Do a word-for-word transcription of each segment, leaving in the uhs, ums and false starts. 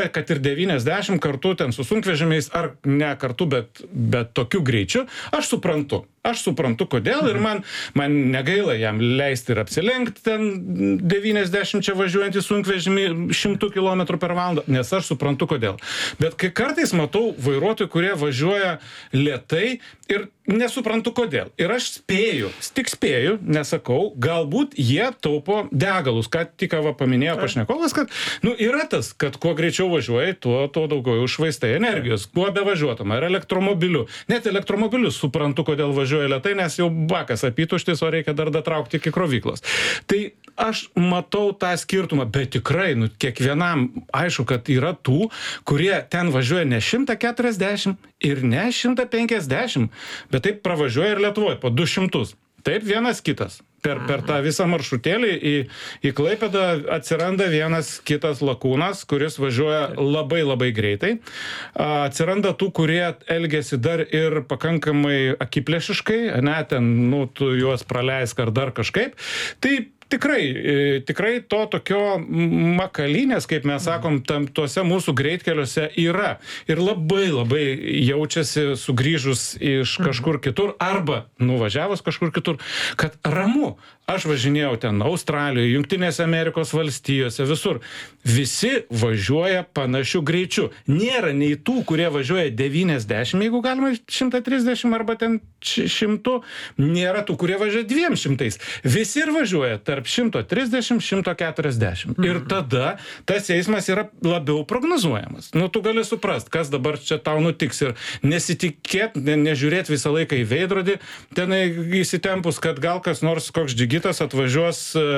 kad ir devyniasdešimt kartu ten su sunkvežimiais, ar ne kartu, bet, bet tokiu greičiu, aš suprantu. Aš suprantu, kodėl ir man, man negaila jam leisti ir apsilenkti ten devyniasdešimt čia važiuojantį sunkvežimį šimtų kilometrų per valandą, nes aš suprantu, kodėl. Bet kai kartais matau vairuotojų, kurie važiuoja lėtai ir nesuprantu, kodėl. Ir aš spėju, tik spėju, nesakau, galbūt jie taupo degalus, ką tik va paminėjo pašnekovas, kad nu, yra tas, kad kuo greičiau važiuoji, tuo, tuo daugiau iššvaistai energijos, kuo bevažiuotum, ar elektromobiliu. Net elektromobilius suprantu, kodėl važiuoju lėtai, nes jau bakas apytuštis, o reikia dar datraukti iki krovyklos. Tai aš matau tą skirtumą, bet tikrai, nu, kiekvienam aišku, kad yra tų, kurie ten važiuoja ne šimtą keturiasdešimt ir ne šimtą penkiasdešimt, bet taip pravažiuoja ir Lietuvoje po du šimtus. Taip, vienas kitas. Per, per tą visą maršrutėlį į, į Klaipėdą atsiranda vienas kitas lakūnas, kuris važiuoja labai labai greitai. Atsiranda tų, kurie elgiasi dar ir pakankamai akiplėšiškai, ne, ten, nu, tu juos praleisk ar dar kažkaip. Tai tikrai, tikrai to tokio makalinės, kaip mes sakom, tam tuose mūsų greitkeliuose yra. Ir labai labai jaučiasi sugrįžus iš kažkur kitur arba nuvažiavus kažkur kitur, kad ramu. Aš važinėjau ten Australijoje, Jungtinėse Amerikos valstijose, visur. Visi važiuoja panašiu greičiu. Nėra nei tų, kurie važiuoja devyniasdešimt, jeigu galima šimtą trisdešimt arba ten šimtu. Nėra tų, kurie važiuoja dviem šimtais. Visi ir važiuoja tarp šimto trisdešimt - šimto keturiasdešimt. Mm. Ir tada tas eismas yra labiau prognozuojamas. Nu, tu gali suprast, kas dabar čia tau nutiks ir nesitikėt, ne, nežiūrėt visą laiką į veidrodį, tenai įsitempus, kad gal kas nors koks džigitas atvažiuos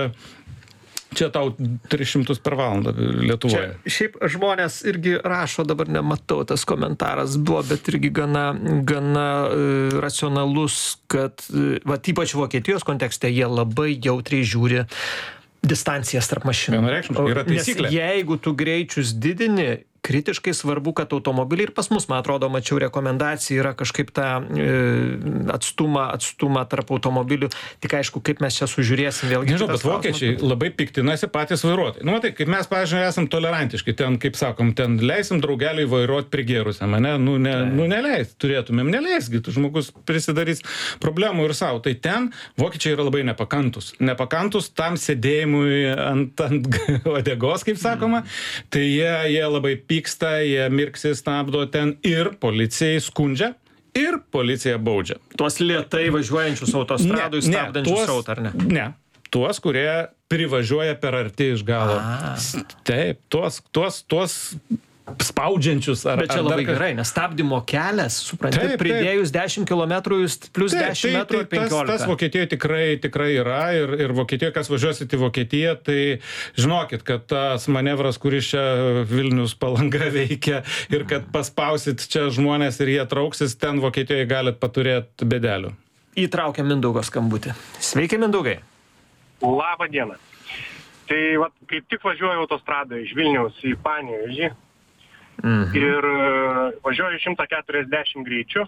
čia tau tris šimtus per valandą Lietuvoje. Čia, šiaip žmonės irgi rašo, dabar nematau, tas komentaras buvo, bet irgi gana, gana uh, racionalus, kad, uh, va, ypač Vokietijos kontekste, jie labai jautriai žiūri distancijas tarp mašinų. Vienareikšmiškai, yra taisyklė. Nes jeigu tu greičius didini, kritiškai svarbu, kad automobiliai ir pas mus, man atrodo, mačiau rekomendacija yra kažkaip tą e, atstumą, atstumą tarp automobilių. Tik aišku, kaip mes čia sužiūrėsim vėlgi. Nežinau, bet vokiečiai labai piktinasi patys vairuotojai. Nu, tai kaip mes, pavyzdžiui, esam tolerantiški, ten, kaip sakom, ten leisim draugeliui vairuoti prigėrusiam, ne? Nu, ne, nu neleis, turėtumėm neleisgi, žmogus prisidarys problemų ir savo. Tai ten vokiečiai yra labai nepakantus. Nepakantus tam sėdėjimui ant, ant uodegos, kaip sakoma. Mm. Tai jie, jie labai pyksta, jie mirksi, stabdo ten ir policijai skundžia, ir policija baudžia. Tuos lėtai važiuojančius autostradų stabdančius srautą, ar ne? Ne, tuos, kurie privažiuoja per arti iš galo. A. Taip, tuos, tuos, tuos spaudžiančius. Ar, bet čia labai gerai, nes stabdymo kelias, suprantate, pridėjus dešimt kilometrų, plus dešimt metrų ir penkiolika. Tas, tas Vokietijoje tikrai, tikrai yra ir, ir Vokietijoje, kas važiuosit į Vokietiją, tai žinokit, kad tas manevras, kuris čia Vilnius Palanga veikia ir kad paspausit čia žmonės ir jie trauksis, ten Vokietijoje galit paturėti bėdelių. Įtraukia Mindaugo skambutį. Sveiki, Mindaugai. Labą dieną. Tai va, kaip tik važiuoju autostradą iš Vilniaus į Panevėžį. Mhm. Ir uh, važiuoju šimtą keturiasdešimt greičiu.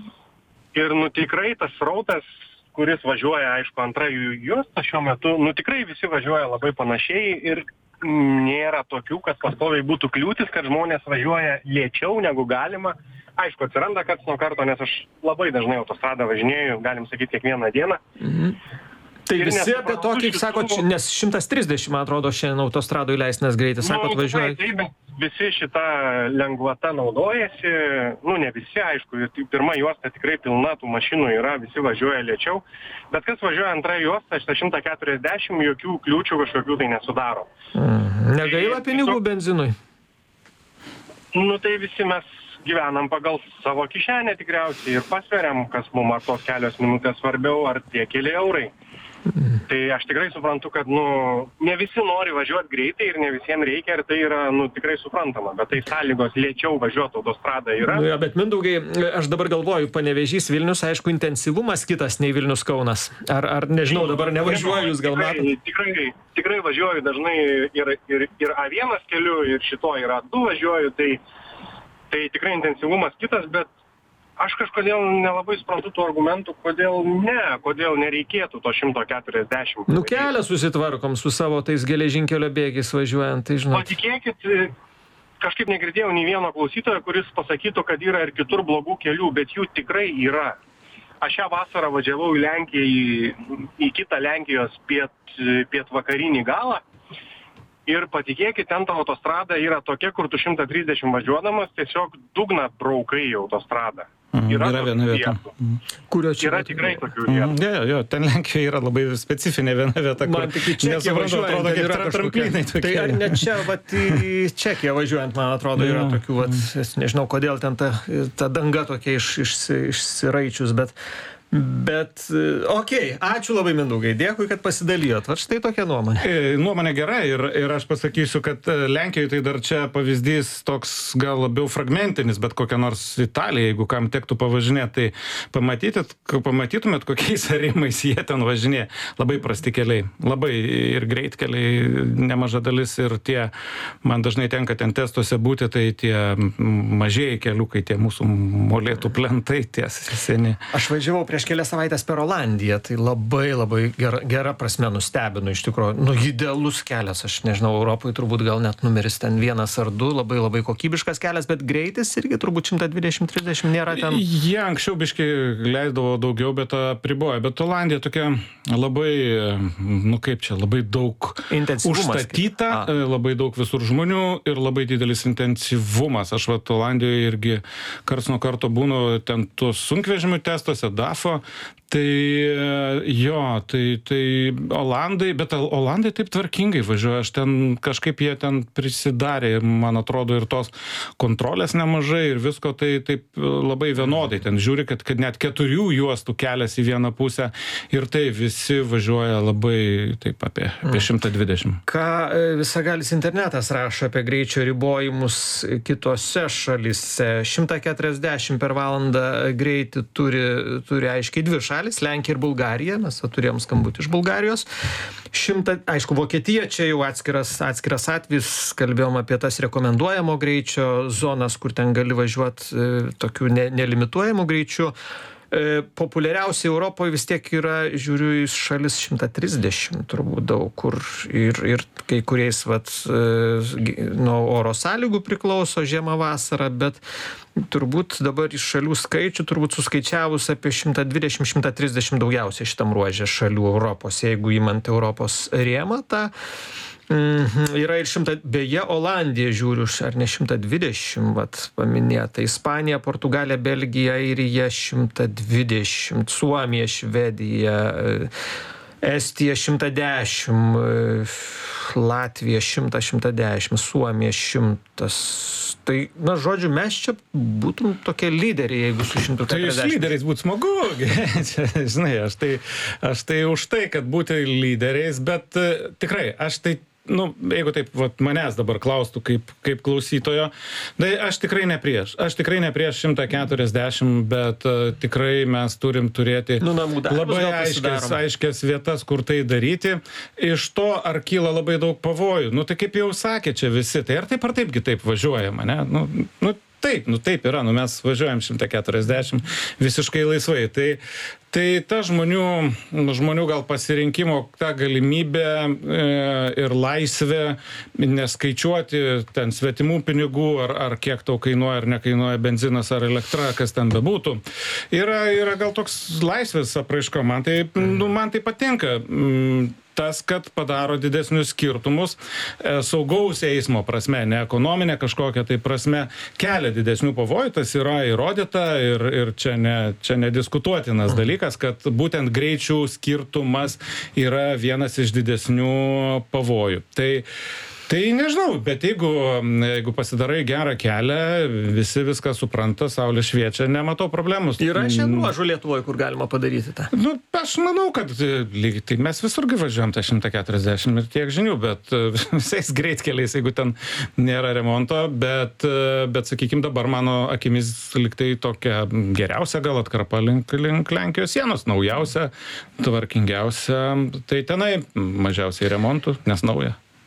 Ir nu tikrai tas srautas, kuris važiuoja, aišku, antra juosta šiuo metu, nu tikrai visi važiuoja labai panašiai ir nėra tokių, kad pastoviai būtų kliūtis, kad žmonės važiuoja lėčiau negu galima. Aišku, atsiranda karts nuo karto, nes aš labai dažnai autostradą važinėju, galim sakyti, kiekvieną dieną. Mhm. Tai ir visi apie to, kaip sako, nes šimtas trisdešimt, man atrodo, šiandien autostradų įleistinas greitis, sakot, nu, važiuoja. Taip, visi šitą lengvata naudojasi, nu ne visi, aišku, pirma juosta tikrai pilna, tų mašinų yra, visi važiuoja lėčiau, bet kas važiuoja antra juosta, šimtą keturiasdešimt, jokių kliūčių kažkokių tai nesudaro. Mm. Negaila pinigų benzinui? Nu tai visi mes gyvenam pagal savo kišenę tikriausiai ir pasveriam, kas mums ar tos kelios minutės svarbiau, ar tie keli eurai. Mm. Tai aš tikrai suprantu, kad nu, ne visi nori važiuoti greitai ir ne visiems reikia ir tai yra nu, tikrai suprantama, bet tai sąlygos lėčiau važiuoti autostradą yra. Nu, ja, bet Mindaugai, aš dabar galvoju, Panevėžys Vilnius, aišku, intensyvumas kitas nei Vilnius Kaunas. Ar, ar nežinau, dabar nevažiuoju, jūs gal matote? Tikrai, tikrai, tikrai važiuoju dažnai ir, ir, ir A vienas keliu, ir šito ir A du važiuoju, tai, tai tikrai intensyvumas kitas, bet aš kažkodėl nelabai suprantu tų argumentų, kodėl ne, kodėl nereikėtų to šimto keturiasdešimt. Nu kelią susitvarkom su savo tais geležinkelio bėgiais važiuojant, tai žinot. Patikėkit, kažkaip negirdėjau nei vieno klausytojo, kuris pasakytų, kad yra ir kitur blogų kelių, bet jų tikrai yra. Aš šią vasarą važiavau į Lenkiją, į, į kitą Lenkijos piet, pietvakarinį galą. Ir patikėkit, ten ta autostrada yra tokia, kur tu šimtą trisdešimt važiuodamas tiesiog dugną braukai į autostradą. Mhm, Yra, yra viena vieta. Kurio čia yra tikrai tokių vietų. Mhm, jo, jo, ten Lenkijoje yra labai specifinė viena vieta, kur man tik į Čekiją važiuojant atrodo, yra kaip tramplinai kažkokie. Tai ar ne čia, vat, į Čekiją važiuojant, man atrodo, yra Jo. tokių, vat, es nežinau, kodėl ten ta, ta danga tokia iš, išsi, išsiraičius, bet Bet, okei, okay, ačiū labai Mindaugai, dėkui, kad pasidalijot. Va štai tokia nuomonė. E, Nuomonė gera ir, ir aš pasakysiu, kad Lenkijoje tai dar čia pavyzdys toks gal labiau fragmentinis, bet kokia nors Italija, jeigu kam tektų pavažinėti, tai pamatytumėt, pamatytumėt kokiais arimais jie ten važinė. Labai prasti keliai, labai ir greitkeliai, nemaža dalis ir tie, man dažnai tenka ten testuose būti, tai tie mažieji keliukai, tie mūsų molėtų plentai, tie seni. Aš važiavau prieš kelias savaitės per Olandiją, tai labai labai gera, gera prasme nustebino iš tikrųjų. Nu, idealus kelias, aš nežinau, Europoje turbūt gal net numeris ten vienas ar du, labai labai kokybiškas kelias, bet greitis irgi turbūt šimtas dvidešimt trisdešimt nėra ten. Jie anksčiau biškai leisdavo daugiau, bet apribojo. Bet Olandija tokia labai, nu kaip čia, labai daug užstatyta, labai daug visur žmonių ir labai didelis intensyvumas. Aš vat Olandijoje irgi karts nuo karto būnu ten tuos sunkvežimių testuose, DAFO. Tai jo, tai, tai Olandai, bet Olandai taip tvarkingai važiuoja, aš ten kažkaip jie ten prisidarė, man atrodo, ir tos kontrolės nemažai ir visko, tai taip labai vienodai ten žiūri, kad, kad net keturių juostų kelias į vieną pusę ir tai visi važiuoja labai taip apie, apie šimtą dvidešimt. Ką visagalis internetas rašo apie greičio ribojimus kitose šalyse? šimtą keturiasdešimt per valandą greitį turi, turi aiškiai dvi šalis, Lenkija ir Bulgarija, mes turėjom skambutį iš Bulgarijos. Šimta, aišku, Vokietija čia jau atskiras, atskiras atvejis, kalbėjom apie tas rekomenduojamo greičio zonas, kur ten gali važiuoti e, tokiu ne, nelimituojamu greičiu. E, populiariausiai Europoje vis tiek yra, žiūriu, į šalis šimtą trisdešimt turbūt daug, kur ir, ir kai kuriais vat, e, nuo oro sąlygų priklauso žiemą vasarą, bet turbūt dabar iš šalių skaičių, turbūt suskaičiavus apie šimtą dvidešimt šimtą trisdešimt daugiausiai šitam ruože šalių Europos, jeigu imant Europos rėmą tą. Mhm, yra ir šimta, beje, Olandija žiūriu, ar ne šimtą dvidešimt, vat, paminėta, Ispanija, Portugalija, Belgija, Airija šimtą dvidešimt, Suomija, Švedija, Estija šimtą dešimt, Latvija šimtą, šimtą dešimt, Suomija šimtas. Tai, na, žodžiu, mes čia būtum tokie lyderiai, jeigu su šimtu keturiasdešimt. Tai lyderiais būtų smagu, žinai, aš tai, aš tai už tai, kad būti lyderiais, bet uh, tikrai, aš tai, nu, jeigu taip vat, manęs dabar klaustų kaip, kaip klausytojo, tai aš tikrai ne prieš. Aš tikrai ne prieš šimtą keturiasdešimt, bet uh, tikrai mes turim turėti nu, labai aiškias, aiškias vietas, kur tai daryti. Iš to, ar kyla labai daug pavojų. Nu, tai kaip jau sakė čia visi, tai ar taip ar taipgi taip važiuojama, ne? Nu, nu, taip, nu taip yra, nu mes važiuojam šimtą keturiasdešimt visiškai laisvai. Tai, tai ta žmonių, žmonių gal pasirinkimo, ta galimybė e, ir laisvė neskaičiuoti ten svetimų pinigų, ar, ar kiek tau kainuoja, ar nekainuoja benzinas, ar elektra, kas ten bebūtų, yra, yra gal toks laisvės apraiška. Man tai, nu, man tai patinka. Mm, tas, kad padaro didesnius skirtumus e, saugaus eismo prasme, ne ekonominė kažkokia tai prasme, kelia didesnių pavojų, tas yra įrodyta ir, ir čia, ne, čia nediskutuotinas dalykas, kad būtent greičių skirtumas yra vienas iš didesnių pavojų. Tai Tai nežinau, bet jeigu, jeigu pasidarai gerą kelią, visi viską supranta, saulė šviečia, nematau problemus. Yra šiandien ruožų Lietuvoje, kur galima padaryti tą? Nu, aš manau, kad lygiai tai mes visurgi važiuojam tą šimtą keturiasdešimt ir tiek žinių, bet visais greitkeliais, jeigu ten nėra remonto, bet, bet sakykime, dabar mano akimis liktai tokia geriausia gal atkarpa link, link Lenkijos sienos, naujausia, tvarkingiausia, tai tenai mažiausiai remontų, nes nauja.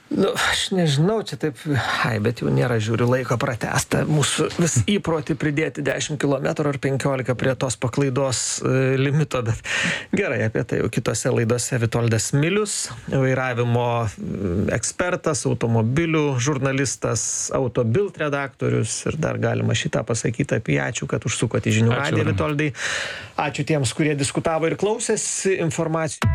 Nu, aš nežinau, čia taip, ai, bet jau nėra, žiūriu, laiko pratęsta. Mūsų vis įprotį pridėti dešimt kilometrų ar penkiolika prie tos paklaidos e, limito, bet gerai, apie tai jau kitose laidose. Vitoldas Milius, vairavimo ekspertas, automobilių žurnalistas, Autobild redaktorius ir dar galima šitą pasakyti apie ačiū, kad užsukote į žinių radiją, Vitoldai. Ačiū tiems, kurie diskutavo ir klausėsi informacijų.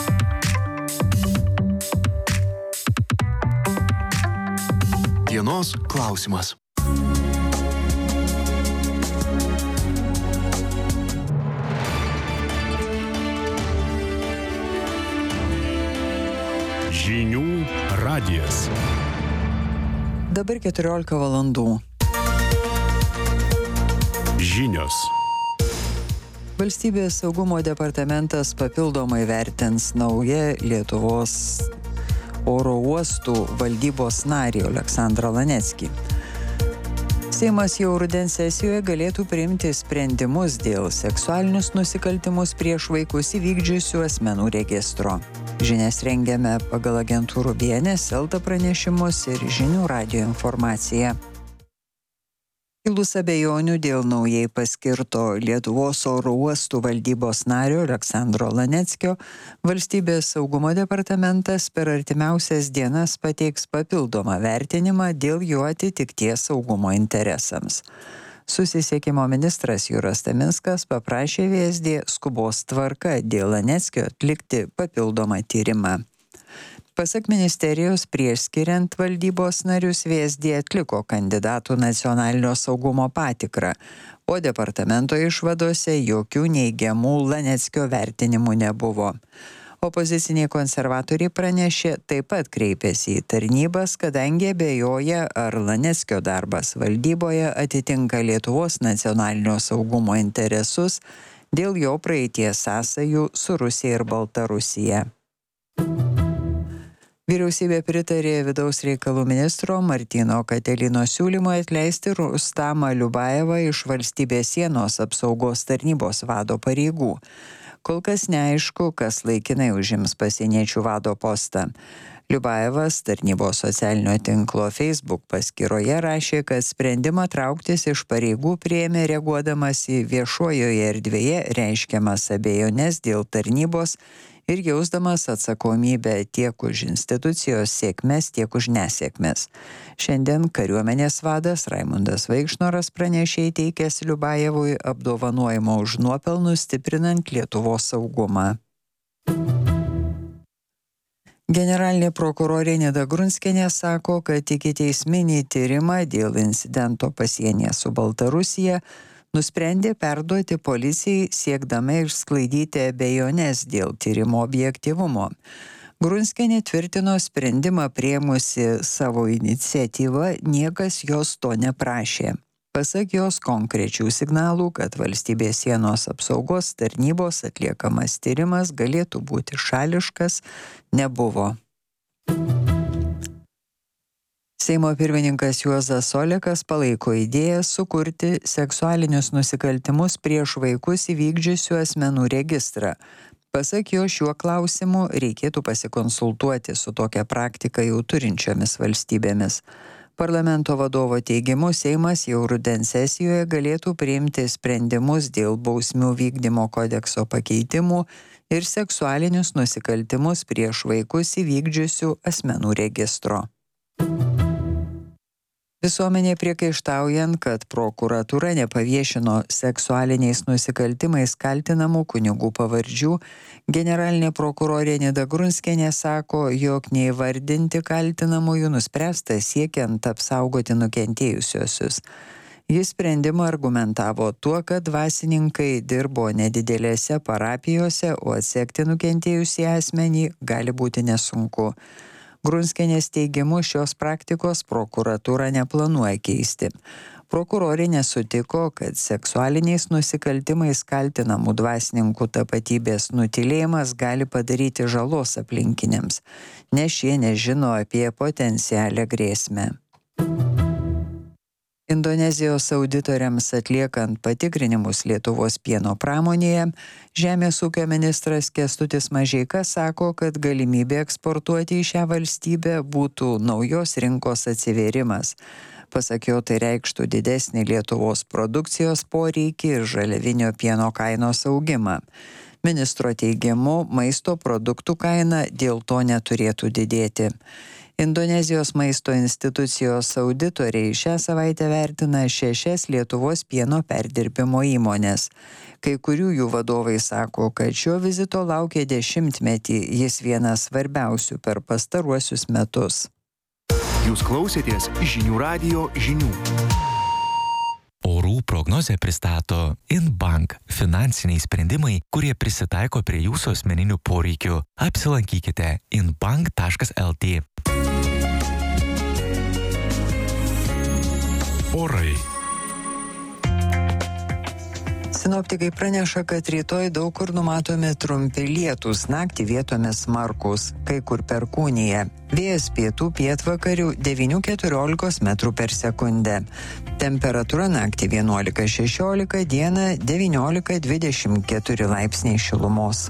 Dienos klausimas. Žinių radijas. Dabar keturiolika valandų. Žinios. Valstybės saugumo departamentas papildomai vertins naują Lietuvos oro uostų valdybos narį Aleksandrą Laneckį. Seimas jau rudens sesijoje galėtų priimti sprendimus dėl seksualinius nusikaltimus prieš vaikus įvykdžiusių asmenų registro. Žinias rengiame pagal agentūrų B N S, Elta pranešimus ir Žinių radijo informaciją. Kilus abejonių dėl naujai paskirto Lietuvos oro uostų valdybos nario Aleksandro Laneckio, Valstybės saugumo departamentas per artimiausias dienas pateiks papildomą vertinimą dėl jo atitikties saugumo interesams. Susisiekimo ministras Juras Taminskas paprašė V S D skubos tvarka dėl Laneckio atlikti papildomą tyrimą. Pasak ministerijos, prieš skiriant valdybos narius V S D atliko kandidatų nacionalinio saugumo patikrą, o departamento išvadose jokių neigiamų Laneckio vertinimų nebuvo. Opoziciniai konservatoriai pranešė, taip pat kreipėsi į tarnybas, kadangi abejoja, ar Laneckio darbas valdyboje atitinka Lietuvos nacionalinio saugumo interesus dėl jo praeities sąsajų su Rusija ir Baltarusija. Vyriausybė pritarė vidaus reikalų ministro Martyno Katelino siūlymui atleisti Rustamą Liubajevą iš valstybės sienos apsaugos tarnybos vado pareigų. Kol kas neaišku, kas laikinai užims pasieniečių vado postą. Liubajevas tarnybos socialinio tinklo Facebook paskyroje rašė, kad sprendimą trauktis iš pareigų priėmė reaguodamas į viešojoje erdvėje reiškiamas abejones dėl tarnybos ir jausdamas atsakomybę tiek už institucijos sėkmes, tiek už nesėkmes. Šiandien kariuomenės vadas Raimundas Vaikšnoras pranešė įteikęs Liubajevui apdovanojimą už nuopelnus stiprinant Lietuvos saugumą. Generalinė prokurorė Nida Grunskienė sako, kad ikiteisminį tyrimą dėl incidento pasienyje su Baltarusija nusprendė perduoti policijai siekdama išsklaidyti abejones dėl tyrimo objektyvumo. Grunskienė tvirtino sprendimą priėmusi savo iniciatyvą, niekas jos to neprašė. Pasak jos konkrečių signalų, kad valstybės sienos apsaugos tarnybos atliekamas tyrimas galėtų būti šališkas, nebuvo. Seimo pirmininkas Juozas Olekas palaiko idėją sukurti seksualinius nusikaltimus prieš vaikus įvykdžiusių asmenų registrą. Pasak jo, šiuo klausimu reikėtų pasikonsultuoti su tokia praktika jau turinčiomis valstybėmis. Parlamento vadovo teigimu, Seimas jau rudens sesijoje galėtų priimti sprendimus dėl bausmių vykdymo kodekso pakeitimų ir seksualinius nusikaltimus prieš vaikus įvykdžiusių asmenų registro. Visuomenė priekaištaujant, kad prokuratūra nepaviešino seksualiniais nusikaltimais kaltinamų kunigų pavardžių, generalinė prokurorė Nida Grunskienė sako, jog neįvardinti kaltinamųjų nuspręsta siekiant apsaugoti nukentėjusiuosius. Jis sprendimą argumentavo tuo, kad dvasininkai dirbo nedidelėse parapijose, o atsekti nukentėjusį asmenį gali būti nesunku. Grunskienės teigimu, šios praktikos prokuratūra neplanuoja keisti. Prokurorė nesutiko, kad seksualiniais nusikaltimais kaltinamų dvasininkų tapatybės nutylėjimas gali padaryti žalos aplinkiniams, nes šie nežino apie potencialią grėsmę. Indonezijos auditoriams atliekant patikrinimus Lietuvos pieno pramonėje, Žemės ūkio ministras Kęstutis Mažeika sako, kad galimybė eksportuoti į šią valstybę būtų naujos rinkos atsivėrimas. Pasak jo, tai reikštų didesnį Lietuvos produkcijos poreikį ir žaliavinio pieno kainos augimą. Ministro teigimu, maisto produktų kaina dėl to neturėtų didėti. Indonezijos maisto institucijos auditoriai šią savaitę vertina šešias Lietuvos pieno perdirbimo įmonės. Kai kurių jų vadovai sako, kad šio vizito laukia dešimtmetį, jis vienas svarbiausių per pastaruosius metus. Jūs klausėtės žinių radijo žinių. Orų prognozę pristato Inbank – finansiniai sprendimai, kurie prisitaiko prie jūsų asmeninių poreikių. Apsilankykite inbank taškas lt. Orai. Sinoptikai praneša, kad rytoj daug kur numatomi trumpi lietūs, naktį vietomis smarkūs, kai kur perkūnija. Vėjas pietų pietvakarių devyni iki keturiolikos metrų per sekundę. Temperatūra naktį vienuolika šešiolika, dieną devyniolika dvidešimt keturi laipsniai šilumos.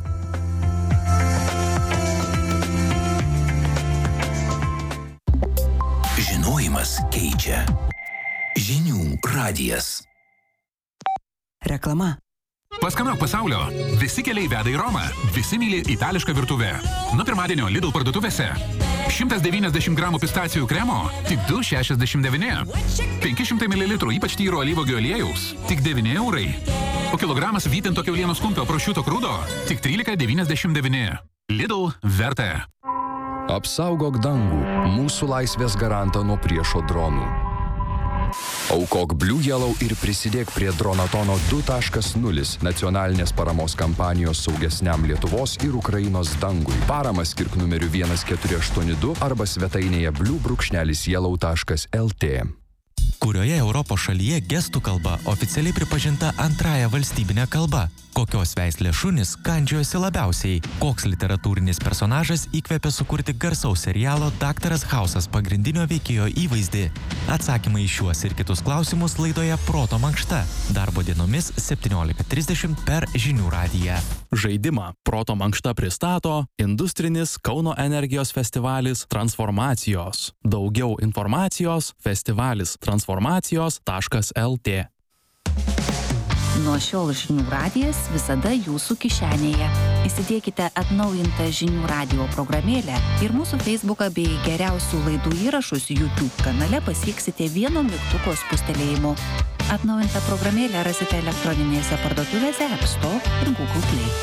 Žinojimas keičia. Žinių radijas. Reklama. Paskanauk pasaulio. Visi keliai veda į Romą. Visi myli itališką virtuvę. Nuo pirmadienio Lidl parduotuvėse. šimtas devyniasdešimt gramų pistacijų kremo tik du šešiasdešimt devyni. penki šimtai mililitrų ypač tyro alyvuogių aliejaus tik devyni eurai. O kilogramas vytinto kiaulienos kumpio prosciutto krūdo tik trylika devyniasdešimt devyni. Lidl verta. Apsaugok dangų, mūsų laisvės garantą nuo priešo dronų. Aukok Blue Yellow ir prisidėk prie Dronatono du taškas nulis nacionalinės paramos kampanijos saugesniam Lietuvos ir Ukrainos dangui. Paramą skirk numeriu vienas keturi aštuoni du arba svetainėje blue brūkšnelis yellow taškas lt. Kurioje Europos šalyje gestų kalba oficialiai pripažinta antrąja valstybinė kalba? Kokios veislės šunys kandžiojosi labiausiai? Koks literatūrinis personažas įkvėpė sukurti garsaus serialo Daktaras Hausas pagrindinio veikėjo įvaizdį? Atsakymai į šiuos ir kitus klausimus laidoje Proto mankšta. Darbo dienomis septyniolika trisdešimt per Žinių radiją. Žaidimą Proto mankšta pristato industrinis Kauno energijos festivalis Transformacijos. Daugiau informacijos festivalis transformacijos taškas lt. Nuo šiol Žinių radijas visada jūsų kišenėje. Įsidėkite atnaujintą Žinių radijo programėlę ir mūsų Facebooką bei geriausių laidų įrašus YouTube kanale pasieksite vieno mygtuko spustelėjimu. Atnaujintą programėlę rasite elektroninėse parduotuvėse App Store ir Google Play.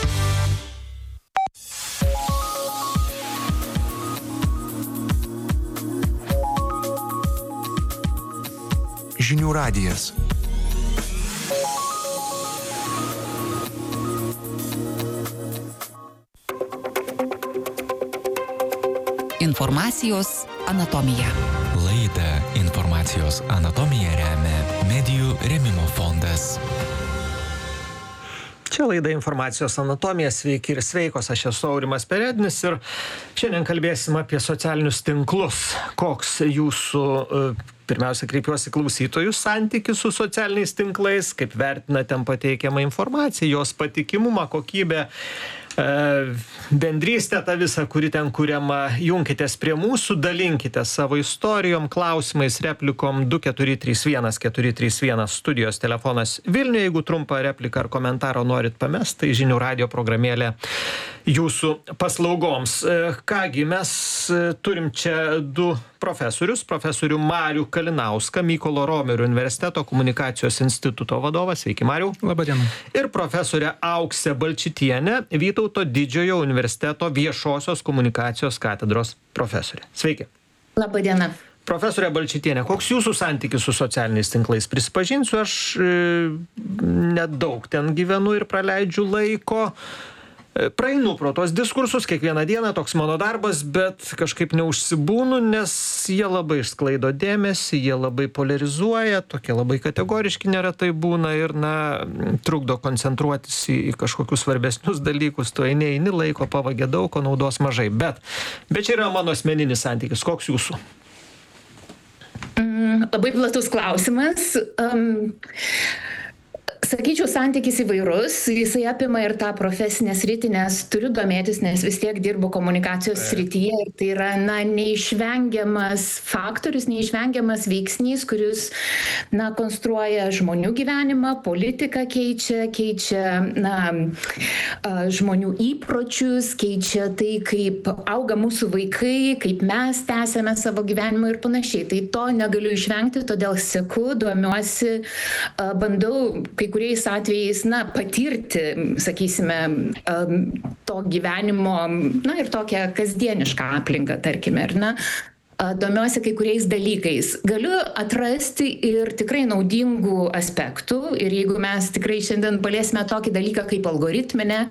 Žinių radijas. Informacijos anatomija. Laidą Informacijos anatomija remia Medijų rėmimo fondas. Čia laida Informacijos anatomija, sveiki ir sveikos, aš esu Aurimas Perednis ir šiandien kalbėsim apie socialinius tinklus. Koks jūsų, pirmiausia, kreipiuosi klausytojų santykis su socialiniais tinklais, kaip vertinate ten pateikiamą informaciją, jos patikimumą, kokybę, bendrystę tą visą, kuri ten kuriama. Junkitės prie mūsų, dalinkite savo istorijom, klausimais, replikom du keturi trys vienas keturi trys vienas studijos telefonas Vilniuje. Jeigu trumpą repliką ar komentarą norit pamest, tai Žinių radijo programėlė jūsų paslaugoms. Kągi, mes turim čia du profesorius, profesorių Marių Kalinauską, Mykolo Romerio universiteto komunikacijos instituto vadovas. Sveiki, Mariau. Labadiena. Ir profesorė Auksė Balčytienė, Vytauto Didžiojo universiteto viešosios komunikacijos katedros profesorė. Sveiki. Labadiena. Profesorė Balčytienė, koks jūsų santykis su socialiniais tinklais? Prisipažinsiu, aš e, nedaug ten gyvenu ir praleidžiu laiko. Praeinu pro tos diskursus kiekvieną dieną, toks mano darbas, bet kažkaip neužsibūnu, nes jie labai išsklaido dėmesį, jie labai polarizuoja, tokie labai kategoriški neretai būna ir, na, trukdo koncentruotis į, į kažkokius svarbesnius dalykus, tu eini, eini, laiko pavagia daug, o naudos mažai. Bet, bet čia yra mano asmeninis santykis. Koks jūsų? Mm, labai platus klausimas. Um, Sakyčiau, santykis įvairus, jisai apima ir tą profesinę sritį, nes turiu domėtis, nes vis tiek dirbu komunikacijos srityje ir tai yra, na, neišvengiamas faktorius, neišvengiamas veiksnys, kuris, na, konstruoja žmonių gyvenimą, politiką keičia, keičia, na, žmonių įpročius, keičia tai, kaip auga mūsų vaikai, kaip mes tęsiame savo gyvenimą ir panašiai. Tai to negaliu išvengti, todėl seku, domiuosi, bandau kai kuriais atvejais, na, patirti, sakysime, to gyvenimo, na, ir tokią kasdienišką aplinką, tarkime, ar ne? Domiuosi kai kuriais dalykais. Galiu atrasti ir tikrai naudingų aspektų ir jeigu mes tikrai šiandien paliesime tokį dalyką kaip algoritminė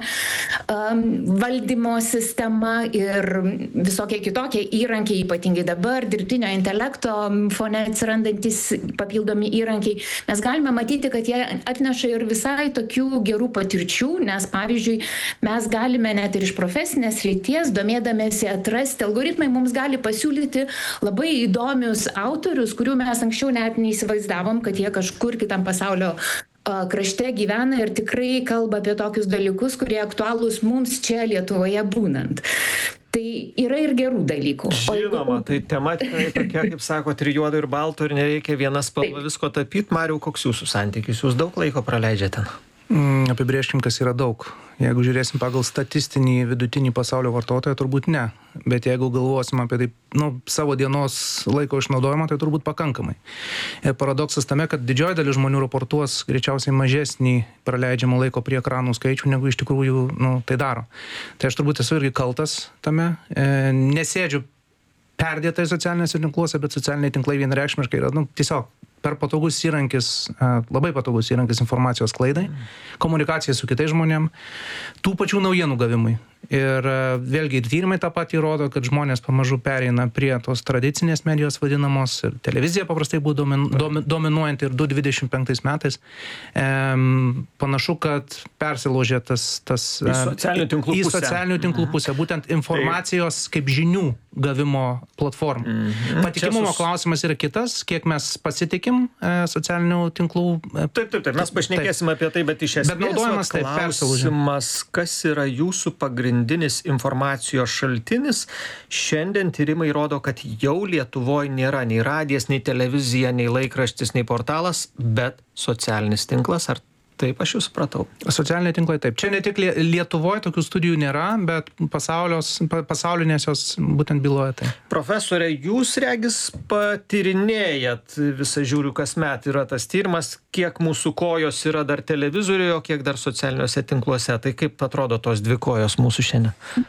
um, valdymo sistema ir visokie kitokie įrankiai, ypatingai dabar, dirbtinio intelekto fone atsirandantis papildomi įrankiai, mes galime matyti, kad jie atneša ir visai tokių gerų patirčių, nes pavyzdžiui, mes galime net ir iš profesinės srities, domėdamėsi atrasti, algoritmai mums gali pasiūlyti labai įdomius autorius, kurių mes anksčiau net neįsivaizdavom, kad jie kažkur kitam pasaulio krašte gyvena ir tikrai kalba apie tokius dalykus, kurie aktualūs mums čia Lietuvoje būnant. Tai yra ir gerų dalykų. Žinoma, tai tema tikrai tokia, kaip sako, ir juodo ir balto ir nereikia vieną spalvą visko tapyti. Mariau, koks jūsų santykis? Jūs daug laiko praleidžiate? Mm, apibrėžkim, kas yra daug. Jeigu žiūrėsim pagal statistinį vidutinį pasaulio vartotoją, turbūt ne. Bet jeigu galvosim apie taip, nu, savo dienos laiko išnaudojimą, tai turbūt pakankamai. Ir paradoksas tame, kad didžioji dalis žmonių raportuos greičiausiai mažesnį praleidžiamą laiko prie ekranų skaičių, negu iš tikrųjų, nu, tai daro. Tai aš turbūt esu irgi kaltas tame. E, nesėdžiu perdėtai socialinėse tinkluose, bet socialiniai tinklai vienareikšmiškai yra, nu, tiesiog per patogus įrankis, labai patogus įrankis informacijos klaidai, komunikacija su kitais žmonėm, tų pačių naujienų gavimui. Ir vėlgi ir tyrimai tą patį rodo, kad žmonės pamažu pereina prie tos tradicinės medijos vadinamos ir televizija paprastai buvo domin, domin, dominuojanti ir du tūkstančiai dvidešimt penktais metais. E, panašu, kad persilaužė tas, tas į socialinių tinklų į pusę. Socialinių tinklų pusę, būtent informacijos tai kaip žinių gavimo platformą. Mm-hmm. Patikimumo sus... klausimas yra kitas, kiek mes pasitikim e, socialinių tinklų. E, taip, taip, taip, mes pašnekėsim taip. apie tai, bet iš esmės bet naudojimas taip klausimas, kas yra jūsų pagrindinis informacijos šaltinis. Šiandien tyrimai rodo, kad jau Lietuvoje nėra nei radijas, nei televizija, nei laikraštis, nei portalas, bet socialinis tinklas. Ar taip aš jūs supratau? Socialiniai tinklai taip. Čia ne tik Lietuvoje tokių studijų nėra, bet pasaulinės jos būtent byloja tai. Profesorė, jūs regis patyrinėjat, visą žiūriu kasmet yra tas tyrimas, kiek mūsų kojos yra dar televizoriuje, o kiek dar socialiniuose tinkluose. Tai kaip atrodo tos dvi kojos mūsų šiandien?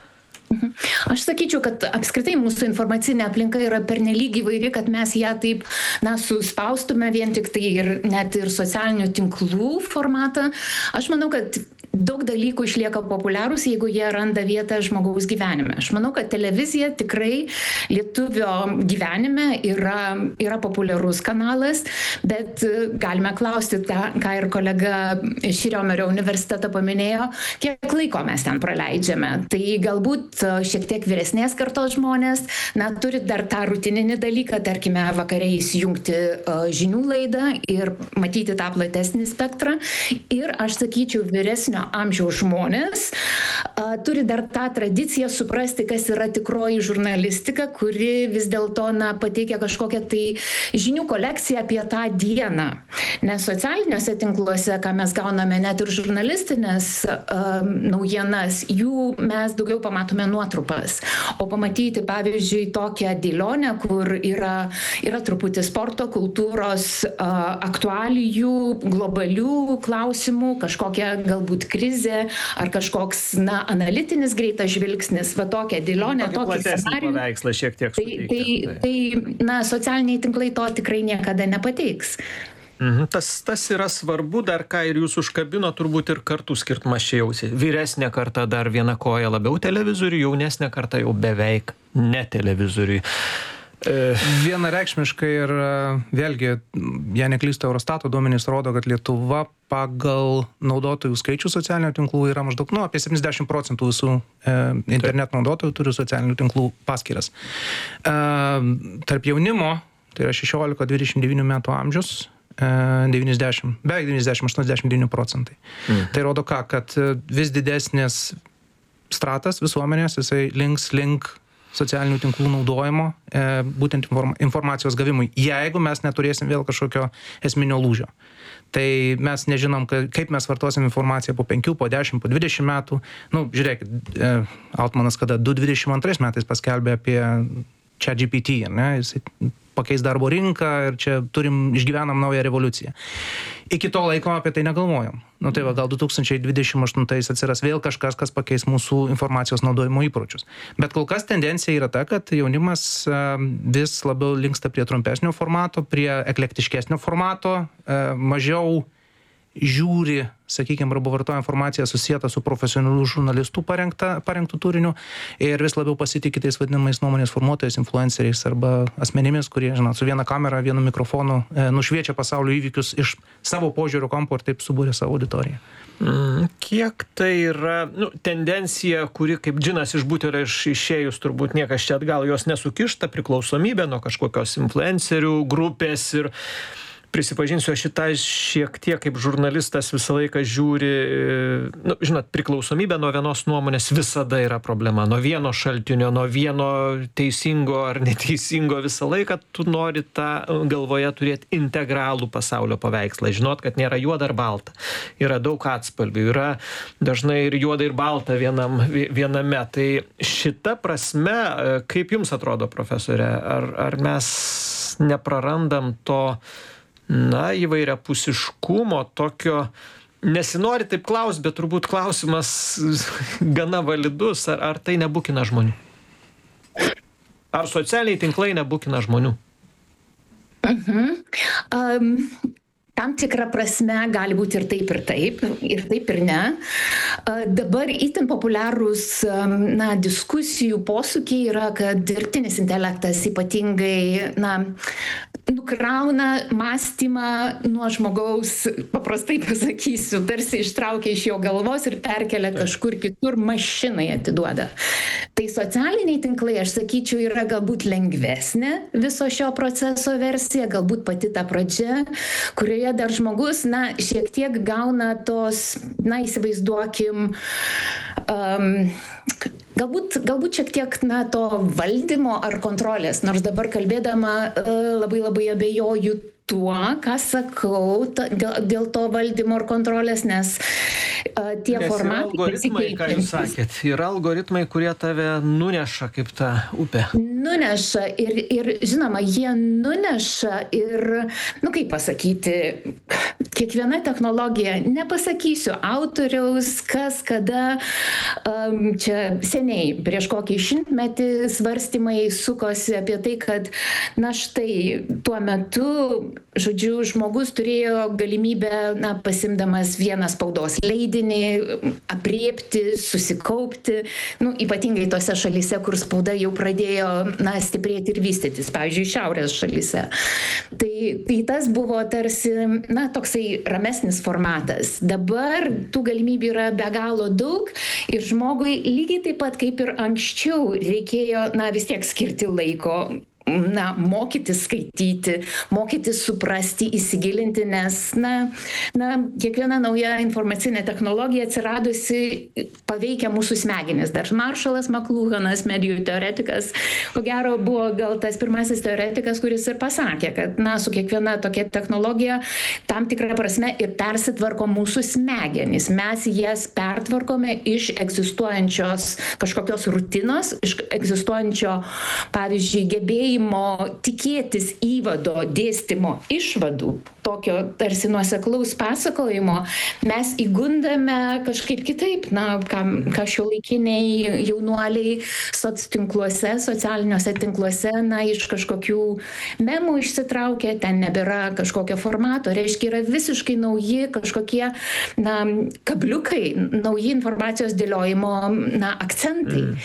Aš sakyčiau, kad apskritai mūsų informacinė aplinka yra pernelyg įvairi, kad mes ją taip, na, suspaustume vien tik tai ir net ir socialinių tinklų formatą. Aš manau, kad daug dalykų išlieka populiarūs, jeigu jie randa vietą žmogaus gyvenime. Aš manau, kad televizija tikrai lietuvio gyvenime yra, yra populiarus kanalas, bet galime klausti, tą, ką ir kolega iš Riomerio universiteto paminėjo, kiek laiko mes ten praleidžiame. Tai galbūt šiek tiek vyresnės kartos žmonės, na, turi dar tą rutininį dalyką, tarkime, vakare įsijungti uh, žinių laidą ir matyti tą platesnį spektrą. Ir aš sakyčiau, vyresnio amžiaus žmonės a, turi dar tą tradiciją suprasti, kas yra tikroji žurnalistika, kuri vis dėlto, na, pateikia kažkokią tai žinių kolekciją apie tą dieną. Nes socialiniuose tinkluose, ką mes gauname net ir žurnalistinės a, naujienas, jų mes daugiau pamatome nuotrupas. O pamatyti, pavyzdžiui, tokią dėlionę, kur yra, yra truputį sporto, kultūros, a, aktualijų, globalių klausimų, kažkokia galbūt krizė ar kažkoks, na, analitinis greitas žvilgsnis, va tokia dėlionė, tokį scenarijų. Paveikslą šiek tiek suteikia. Tai, tai, tai, na, socialiniai tinklai to tikrai niekada nepateiks. Mhm. Tas, tas yra svarbu, dar ką ir jūs užkabino, turbūt ir kartų skirtumas čia jausi. Vyresnė karta dar viena koja labiau televizoriui, jaunesnė karta jau beveik ne televizoriui. Vienareikšmiškai ir vėlgi, jei neklystu, Eurostato duomenys rodo, kad Lietuva pagal naudotojų skaičių socialinių tinklų yra maždaug, nu, apie septyniasdešimt procentų visų e, internet naudotojų turi socialinių tinklų paskyras. E, tarp jaunimo tai yra šešiolika dvidešimt devynių metų amžius, devyniasdešimt, beveik devyniasdešimt aštuoniasdešimt devyni procentai. Mm. Tai rodo ką, kad vis didesnės stratas visuomenės, jisai links link socialinių tinklų naudojimo, e, būtent informacijos gavimui, jeigu mes neturėsim vėl kažkokio esminio lūžio. Tai mes nežinom, kaip mes vartosim informaciją po penkių, po dešimt, po dvidešimt metų. Nu, žiūrėkit, e, Altmanas kada du tūkstančiai dvidešimt antrais metais paskelbė apie ChatGPT, ne, jis pakeis darbo rinką ir čia turim, išgyvenam naują revoliuciją. Iki to laiko apie tai negalvojom. Nu tai va, gal du tūkstančiai dvidešimt aštuntais atsiras vėl kažkas, kas pakeis mūsų informacijos naudojimo įpročius. Bet kol kas tendencija yra ta, kad jaunimas vis labiau linksta prie trumpesnio formato, prie eklektiškesnio formato, mažiau žiūri, sakykime, arba vartoja informaciją susijęta su profesionalių žurnalistų parengta, parengtų turiniu ir vis labiau pasitikė tais vadinamais nuomonės formuotojais, influenceriais arba asmenimis, kurie, žinot, su viena kamera, vienu mikrofonu e, nušviečia pasaulio įvykius iš savo požiūrio kampo ir taip subūrė savo auditoriją. Mm, kiek tai yra nu, tendencija, kuri kaip džinas iš butelio iš, išėjus, turbūt niekas čia atgal jos nesukišta, priklausomybė nuo kažkokios influencerių grupės ir prisipažinsiu, aš šitą šiek tiek kaip žurnalistas visą laiką žiūri, nu, žinot, priklausomybė nuo vienos nuomonės visada yra problema. Nuo vieno šaltinio, nuo vieno teisingo ar neteisingo visą laiką tu nori tą galvoje turėti integralų pasaulio paveikslą. Žinot, kad nėra juoda ar balta. Yra daug atspalvių, yra dažnai ir juoda ir balta vienam, viename. Tai šita prasme, kaip jums atrodo, profesorė, ar, ar mes neprarandam to na, įvairiapusiškumo, tokio, nesinori taip klaust, bet turbūt klausimas gana validus, ar, ar tai nebukina žmonių? Ar socialiniai tinklai nebukina žmonių? Mhm. Um, tam tikrą prasme gali būti ir taip, ir taip, ir taip, ir ne. Uh, dabar itin populiarūs um, na, diskusijų posūkiai yra, kad dirbtinis intelektas ypatingai, na, nukrauna mąstymą nuo žmogaus, paprastai pasakysiu, tarsi ištraukia iš jo galvos ir perkelia kažkur kitur, mašinai atiduoda. Tai socialiniai tinklai, aš sakyčiau, yra galbūt lengvesnė viso šio proceso versija, galbūt pati ta pradžia, kurioje dar žmogus, na, šiek tiek gauna tos, na, įsivaizduokim, um, Galbūt, galbūt šiek tiek na, to valdymo ar kontrolės, nors dabar kalbėdama labai labai abejoju tuo, ką sakau, ta, dėl, dėl to valdymo ir kontrolės, nes uh, tie nes formatai... Yra algoritmai, ką jūs sakėt, yra algoritmai, kurie tave nuneša kaip tą upę. Nuneša ir, ir žinoma, jie nuneša ir, nu kaip pasakyti, kiekviena technologija, nepasakysiu autoriaus, kas, kada, um, čia seniai, prieš kokį šimtmetį svarstymai sukosi apie tai, kad, na štai, tuo metu žodžiu, žmogus turėjo galimybę, na, pasimdamas vieną spaudos leidinį, apriepti, susikaupti, nu, ypatingai tose šalyse, kur spauda jau pradėjo, na, stiprėti ir vystytis, pavyzdžiui, šiaurės šalyse. Tai, tai tas buvo tarsi, na, toksai ramesnis formatas. Dabar tų galimybių yra be galo daug ir žmogui lygiai taip pat kaip ir anksčiau reikėjo, na, vis tiek skirti laiko, na, mokytis skaityti, mokytis suprasti, įsigilinti, nes, na, na, kiekviena nauja informacinė technologija atsiradusi paveikia mūsų smegenis. Dar Marshallas McLuhanas, medijų teoretikas, ko gero buvo gal tas pirmasis teoretikas, kuris ir pasakė, kad, na, su kiekviena tokia technologija tam tikrą prasme ir persitvarko mūsų smegenys. Mes jas pertvarkome iš egzistuojančios kažkokios rutinos, iš egzistuojančio, pavyzdžiui, gebėjimo tikėtis įvado, dėstymo, išvadų, tokio tarsi nuoseklaus pasakojimo, mes įgundame kažkaip kitaip, na, ką, ką šiuolaikiniai jaunuoliai soctinkluose, socialiniuose tinkluose, na, iš kažkokių memų išsitraukia, ten nebėra kažkokio formato, reiškia, yra visiškai nauji kažkokie, na, kabliukai, nauji informacijos dėliojimo, na, akcentai. Mm.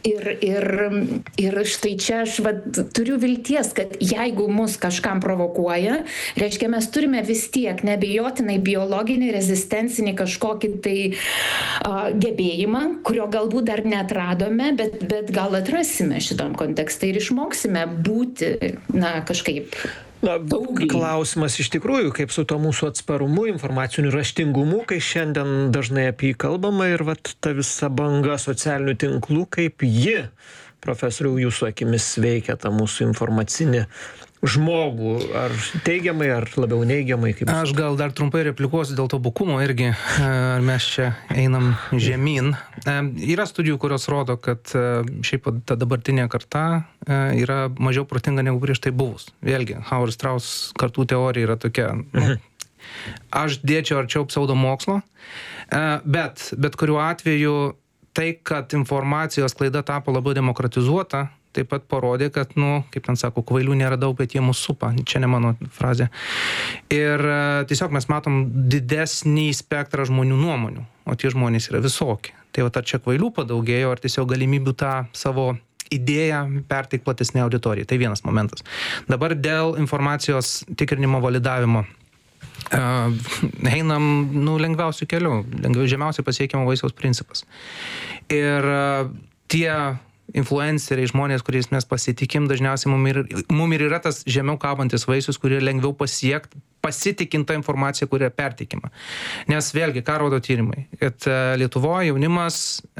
Ir, ir, ir štai čia aš vat, turiu vilties, kad jeigu mus kažkam provokuoja, reiškia, mes turime vis tiek neabejotinai biologinį, rezistencinį kažkokį tai uh, gebėjimą, kurio galbūt dar netradome, bet, bet gal atrasime šitam kontekste ir išmoksime būti, na, kažkaip. Na, klausimas iš tikrųjų, kaip su to mūsų atsparumu, informaciniu raštingumu, kai šiandien dažnai apie jį kalbama ir vat ta visa banga socialinių tinklų, kaip ji, profesoriau, jūsų akimis veikia tą mūsų informacinį žmogų, ar teigiamai, ar labiau neigiamai? Kaip... Aš gal dar trumpai replikuosiu dėl to bukumo irgi, ar mes čia einam žemyn. Yra studijų, kurios rodo, kad šiaip ta dabartinė karta yra mažiau protinga negu prieš tai buvus. Vėlgi, Howard Strauss kartų teorija yra tokia, nu, aš dėčiau arčiau pseudomokslo, bet, bet kuriuo atveju tai, kad informacijos sklaida tapo labiau demokratizuota, taip pat parodė, kad, nu, kaip ten sako, kvailių nėra daug, bet jie mus supa. Čia ne mano frazė. Ir tiesiog mes matom didesnį spektrą žmonių nuomonių, o tie žmonės yra visokie. Tai va, ar čia kvailių padaugėjo, ar tiesiog galimybių tą savo idėją perteikti platesnė auditorijai. Tai vienas momentas. Dabar dėl informacijos tikrinimo validavimo. Uh, einam, nu, lengviausių kelių, lengviau žemiausiai pasiekiamo vaisiaus principas. Ir uh, tie influenceriai, žmonės, kuriais mes pasitikim, dažniausiai mum ir, mum ir yra tas žemiau kabantis vaisius, kurie lengviau pasiekt, pasitikint tą informaciją, kuri yra perteikima. Nes vėlgi, ką rodo tyrimai, kad Lietuvoje jaunimas,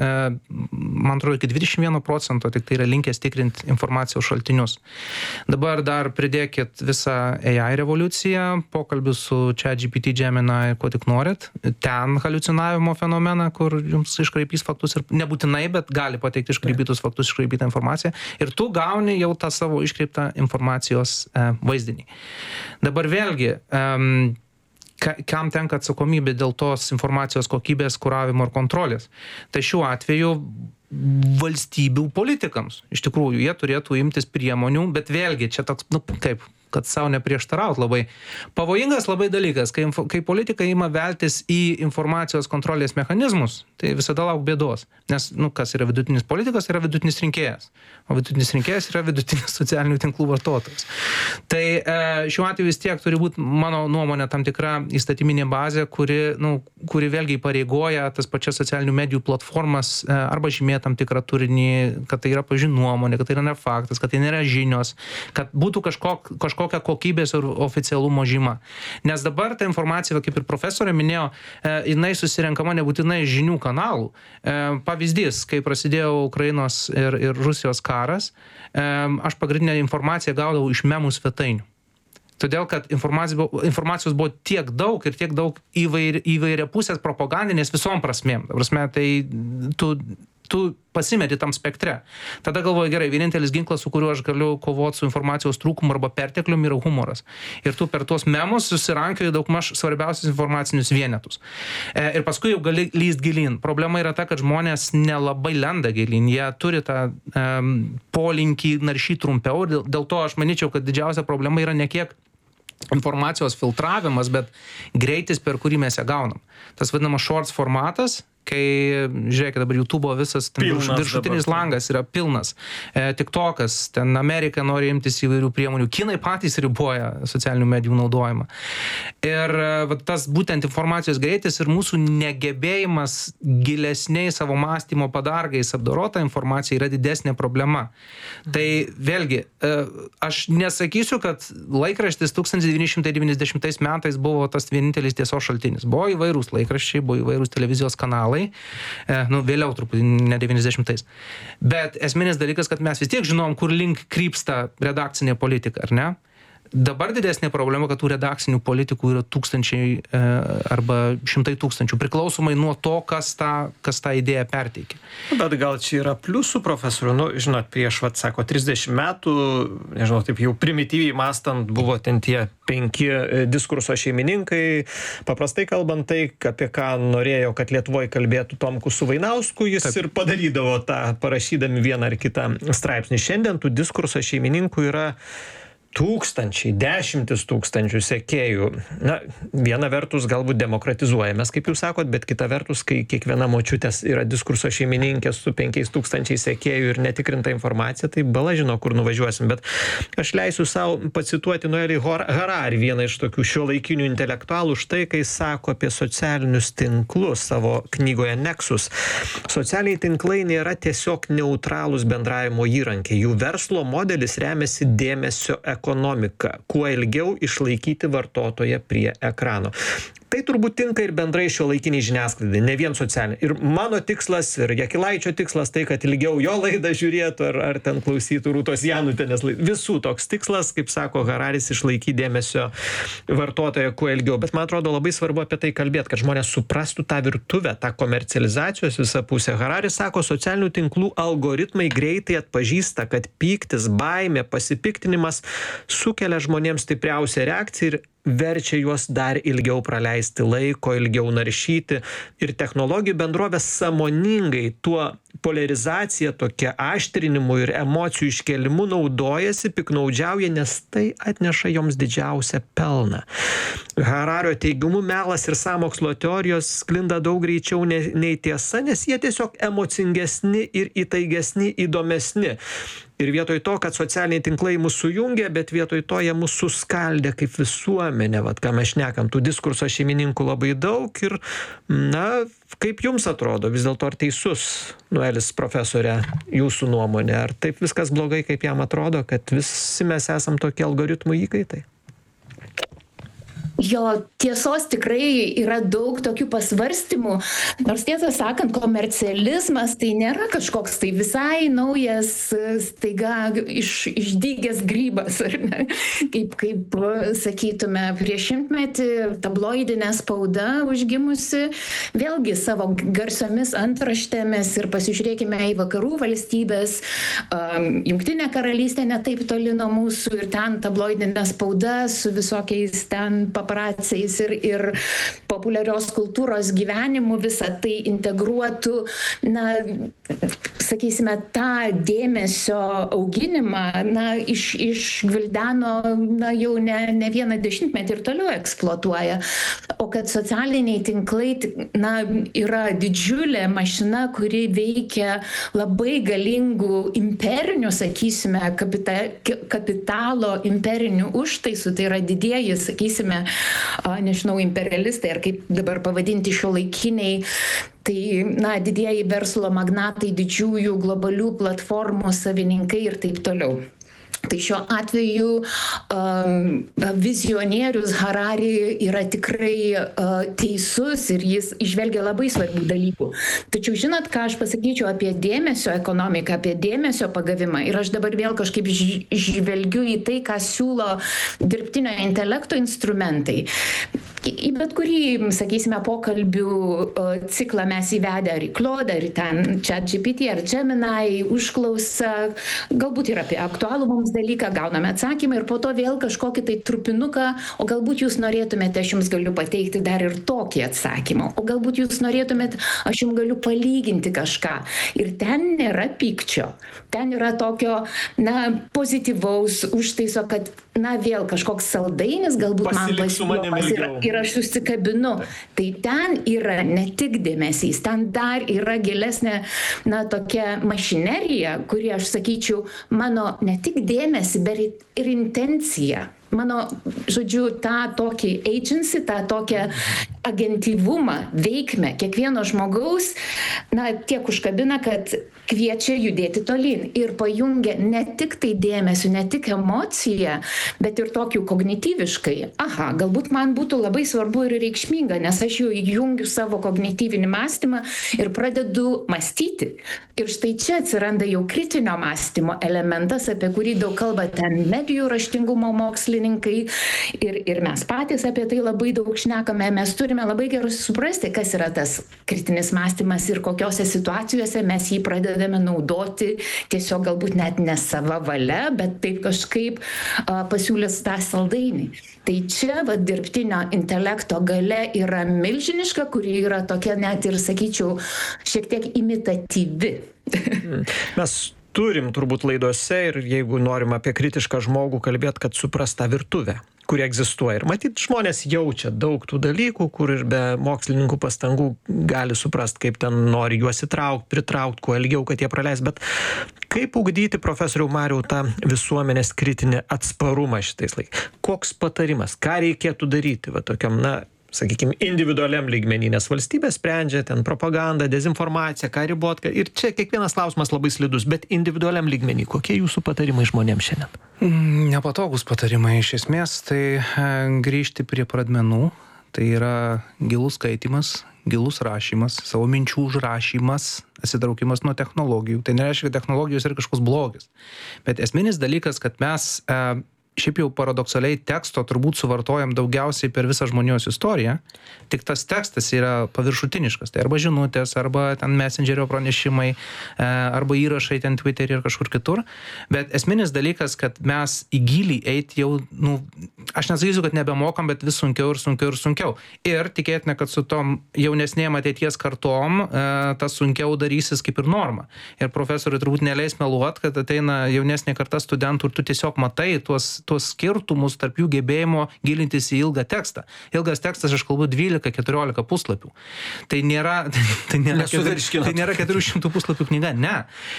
man atrodo, iki dvidešimt vieno procento tik tai yra linkęs tikrinti informacijos šaltinius. Dabar dar pridėkit visą A I revoliuciją, pokalbius su ChatGPT, Gemini, ko tik norit, ten haliucinavimo fenomeną, kur jums iškraipys faktus ir nebūtinai, bet gali pateikti iškraipytus faktus, iškraipytą informaciją ir tu gauni jau tą savo iškreiptą informacijos e, vaizdinį. Dabar vėlgi, Um, ka, kam tenka atsakomybė dėl tos informacijos kokybės, kuravimo ir kontrolės. Tai šiuo atveju valstybių politikams. Iš tikrųjų, jie turėtų imtis priemonių, bet vėlgi, čia toks, nu, taip, kad savo neprieštaraut labai. Pavojingas labai dalykas, kai, kai politika ima veltis į informacijos kontrolės mechanizmus, tai visada lauk bėdos. Nes, nu, kas yra vidutinis politikas, yra vidutinis rinkėjas. O vidutinis rinkėjas yra vidutinis socialinių tinklų vartotojas. Tai e, šiuo atveju vis tiek turi būti, mano nuomonė, tam tikra įstatyminė bazė, kuri, nu, kuri vėlgi įpareigoja tas pačias socialinių medijų platformas e, arba žymė tam tikrą turinį, kad tai yra pavyzdžiui nuomonė, kad tai yra ne faktas, kad tai nėra žinios, kad būtų kažkok, kažkokia kokybės ir oficialumo žyma. Nes dabar ta informacija, kaip ir profesorė minėjo, e, jinai susirenkama nebūtinai žinių kanalų. E, pavyzdys, kai prasidėjo Ukrainos ir, ir Rusijos karas, e, aš pagrindinę informaciją gaudavau iš memų svetainių. Todėl, kad informacijos buvo, informacijos buvo tiek daug ir tiek daug įvair, įvairia pusės propagandinės visom prasmėm. Ta prasme, tai tu, tu pasimeti tam spektre. Tada galvoju, gerai, vienintelis ginklas, su kuriuo aš galiu kovoti su informacijos trūkumu arba pertekliumi, yra humoras. Ir tu per tuos memus susirankioji daugmaž svarbiausius informacinius vienetus. E, ir paskui jau gali lyst gilin. Problema yra ta, kad žmonės nelabai lenda gilin. Jie turi tą um, polinkį naršyti trumpiau. Dėl, dėl to aš manyčiau, kad didžiausia problema yra ne kiek informacijos filtravimas, bet greitis, per kurį mes ją gaunam. Tas vadinamas shorts formatas, kai, žiūrėkit, dabar YouTube'o visas viršutinis langas yra pilnas. E, TikTokas, ten Amerika nori imtis įvairių priemonių. Kinai patys riboja socialinių medijų naudojimą. Ir va, tas būtent informacijos greitis ir mūsų negebėjimas gilesniai savo mąstymo padargais apdorota informacija yra didesnė problema. Tai vėlgi, e, aš nesakysiu, kad laikraštis tūkstantis devyni šimtai devyniasdešimtais metais buvo tas vienintelis tiesos šaltinis. Buvo įvairūs laikraščiai, buvo įvairūs televizijos kanalai. E, nu, vėliau truputį, ne devyniasdešimtais. Bet esminis dalykas, kad mes vis tiek žinom, kur link krypsta redakcinė politika, ar ne? Dabar didesnė problema, kad tų redakcinių politikų yra tūkstančiai e, arba šimtai tūkstančių, priklausomai nuo to, kas tą, kas tą idėją perteikia. Bet gal čia yra pliusų, profesorių, nu, žinot, prieš, vat, sako, trisdešimt metų, nežinau, taip jau primityviai mąstant, buvo ten tie penki diskurso šeimininkai, paprastai kalbant tai, apie ką norėjo, kad Lietuvoje kalbėtų Tomkus su Vainausku, jis taip ir padarydavo tą, parašydami vieną ar kitą straipsnį. Šiandien tų diskurso šeimininkų yra tūkstančiai, dešimtis tūkstančių sekėjų. Na, viena vertus galbūt demokratizuojamės, kaip jūs sakot, bet kita vertus, kai kiekviena močiutės yra diskurso šeimininkė su penkiais tūkstančiais sekėjų ir netikrinta informacija, tai bala žino, kur nuvažiuosim. Bet aš leisiu savo pacituoti Noelį Harari, vieną iš tokių šiuolaikinių intelektualų, štai kai sako apie socialinius tinklus savo knygoje Nexus. Socialiniai tinklai nėra tiesiog neutralūs bendravimo įrankiai. Jų verslo modelis remiasi dėmesio ekonomika, kuo ilgiau išlaikyti vartotoją prie ekrano. Tai turbūt tinka ir bendrai šiuolaikiniai žiniasklaidai, ne vien socialiniai. Ir mano tikslas, ir Jakilaičio tikslas tai, kad ilgiau jo laidą žiūrėtų, ar, ar ten klausytų Rūtos Janutienės laidą. Visų toks tikslas, kaip sako Hararis, išlaikyti dėmesio vartotoją kuo ilgiau. Bet man atrodo labai svarbu apie tai kalbėti, kad žmonės suprastų tą virtuvę, tą komercializacijos visą pusę. Hararis sako, socialinių tinklų algoritmai greitai atpažįsta, kad pyktis, baimė, pasipiktinimas sukelia žmonėms stipriausią reakciją ir verčia juos dar ilgiau praleisti laiko, ilgiau naršyti. Ir technologijų bendrovės sąmoningai tuo poliarizacija, tokia aštrinimu ir emocijų iškelimu naudojasi, piknaudžiauja, nes tai atneša joms didžiausią pelną. Harario teigimu melas ir sąmokslo teorijos sklinda daug greičiau nei tiesa, nes jie tiesiog emocingesni ir įtaigesni, įdomesni. Ir vietoj to, kad socialiniai tinklai mūsų sujungia, bet vietoj to jie mūsų suskaldė kaip visuomenė, vat ką mes šnekam, tų diskurso šeimininkų labai daug ir, na, kaip jums atrodo, vis dėlto ar teisus, Noelis profesorė, jūsų nuomonė, ar taip viskas blogai, kaip jam atrodo, kad visi mes esam tokie algoritmų įkaitai? Jo, tiesos tikrai yra daug tokių pasvarstymų, nors tiesą sakant, komercializmas tai nėra kažkoks tai visai naujas, staiga iš, išdygęs grybas, ar ne? Kaip, kaip sakytume, prieš šimtmetį tabloidinė spauda užgimusi, vėlgi savo garsiomis antraštėmis ir pasižiūrėkime į vakarų valstybės, um, Jungtinė karalystė netaip toli nuo mūsų ir ten tabloidinė spauda su visokiais ten paprastais ir, ir populiarios kultūros gyvenimu visą tai integruotų, na, sakysime, tą dėmesio auginimą, na, iš, išgvildeno, na, jau ne, ne vieną dešimtmetį ir toliau eksploatuoja. O kad socialiniai tinklai, na, yra didžiulė mašina, kuri veikia labai galingų imperinių, sakysime, kapita, kapitalo imperinių užtaisų, tai yra didieji, sakysime, nežinau, imperialistai, ar kaip dabar pavadinti šiuolaikiniai, tai, na, didieji verslo magnatai, didžiųjų globalių platformų savininkai ir taip toliau. Tai šiuo atveju um, vizionierius Harari yra tikrai uh, teisus ir jis išvelgia labai svarbių dalykų. Tačiau žinot, ką aš pasakyčiau apie dėmesio ekonomiką, apie dėmesio pagavimą. Ir aš dabar vėl kažkaip žvelgiu į tai, ką siūlo dirbtinio intelekto instrumentai. Į bet kurį, sakysime, pokalbių ciklą mes įvedę ar į Claude, ar į ten ChatGPT, ar Gemini, užklausą, galbūt ir apie aktualų mums dalyką, gauname atsakymą ir po to vėl kažkokį tai trupinuką, o galbūt jūs norėtumėte, aš jums galiu pateikti dar ir tokį atsakymą, o galbūt jūs norėtumėte, aš jums galiu palyginti kažką. Ir ten nėra pykčio, ten yra tokio, na, pozityvaus užtaiso, kad, na, vėl kažkoks saldainis galbūt man pasiūlomas ir, ir aš susikabinu. Tai ten yra ne tik dėmesys, ten dar yra gilesnė, na, tokia mašinerija, kuri, aš sakyčiau, mano ne tik dėmesį, bet ir intenciją. Mano, žodžiu, tą tokį agency, tą tokią agentyvumą, veikmę kiekvieno žmogaus, na, tiek užkabina, kad kviečia judėti tolyn ir pajungia ne tik tai dėmesį, ne tik emociją, bet ir tokių kognityviškai. Aha, galbūt man būtų labai svarbu ir reikšminga, nes aš jau įjungiu savo kognityvinį mąstymą ir pradedu mąstyti. Ir štai čia atsiranda jau kritinio mąstymo elementas, apie kurį daug kalba ten medijų raštingumo mokslininkai ir, ir mes patys apie tai labai daug šnekame. Mes turime labai gerai suprasti, kas yra tas kritinis mąstymas ir kokiose situacijose mes jį pradedame naudoti tiesiog galbūt net ne sava valia, bet taip kažkaip a, pasiūlės tą saldainį. Tai čia va, dirbtinio intelekto galia yra milžiniška, kuri yra tokia net ir, sakyčiau, šiek tiek imitatyvi. Mes turim turbūt laidose ir jeigu norim apie kritišką žmogų kalbėt, kad suprast tą virtuvę, kuri egzistuoja. Ir matyt, žmonės jaučia daug tų dalykų, kur ir be mokslininkų pastangų gali suprast, kaip ten nori juos įtraukt, pritraukt, kuo ilgiau, kad jie praleis. Bet kaip ugdyti, profesoriau Mariau, tą visuomenės kritinį atsparumą šitais laikais? Koks patarimas? Ką reikėtų daryti va tokiam, na, sakykime, individualiam lygmenį, nes valstybė sprendžia ten propagandą, dezinformaciją, ką ribot. Ir čia kiekvienas klausimas labai slidus, bet individualiam lygmenį, kokie jūsų patarimai žmonėms šiandien? Nepatogus patarimai iš esmės, tai grįžti prie pradmenų, tai yra gilus skaitimas, gilus rašymas, savo minčių užrašymas, atsitraukimas nuo technologijų. Tai nereiškia, kad technologijos yra kažkoks blogis. Bet esminis dalykas, kad mes šiaip jau paradoksaliai teksto turbūt suvartojam daugiausiai per visą žmonijos istoriją, tik tas tekstas yra paviršutiniškas. Tai arba žinutės, arba ten messengerio pranešimai, arba įrašai ten Twitter'e ir kažkur kitur. Bet esminis dalykas, kad mes į gilį eiti jau, nu, aš nesakysiu, kad nebemokam, bet vis sunkiau ir sunkiau ir sunkiau. Ir tikėtina, kad su tom jaunesnėm ateities kartom tas sunkiau darysis kaip ir norma. Ir profesoriui turbūt neleis meluot, kad ateina jaunesnė karta studentų ir tu tiesiog matai tuos tuos skirtumus tarp jų gebėjimo gilintis į ilgą tekstą. Ilgas tekstas, aš kalbu dvylika keturiolika puslapių. Tai nėra, tai nėra, tai nėra keturių šimtų puslapių knyga, ne.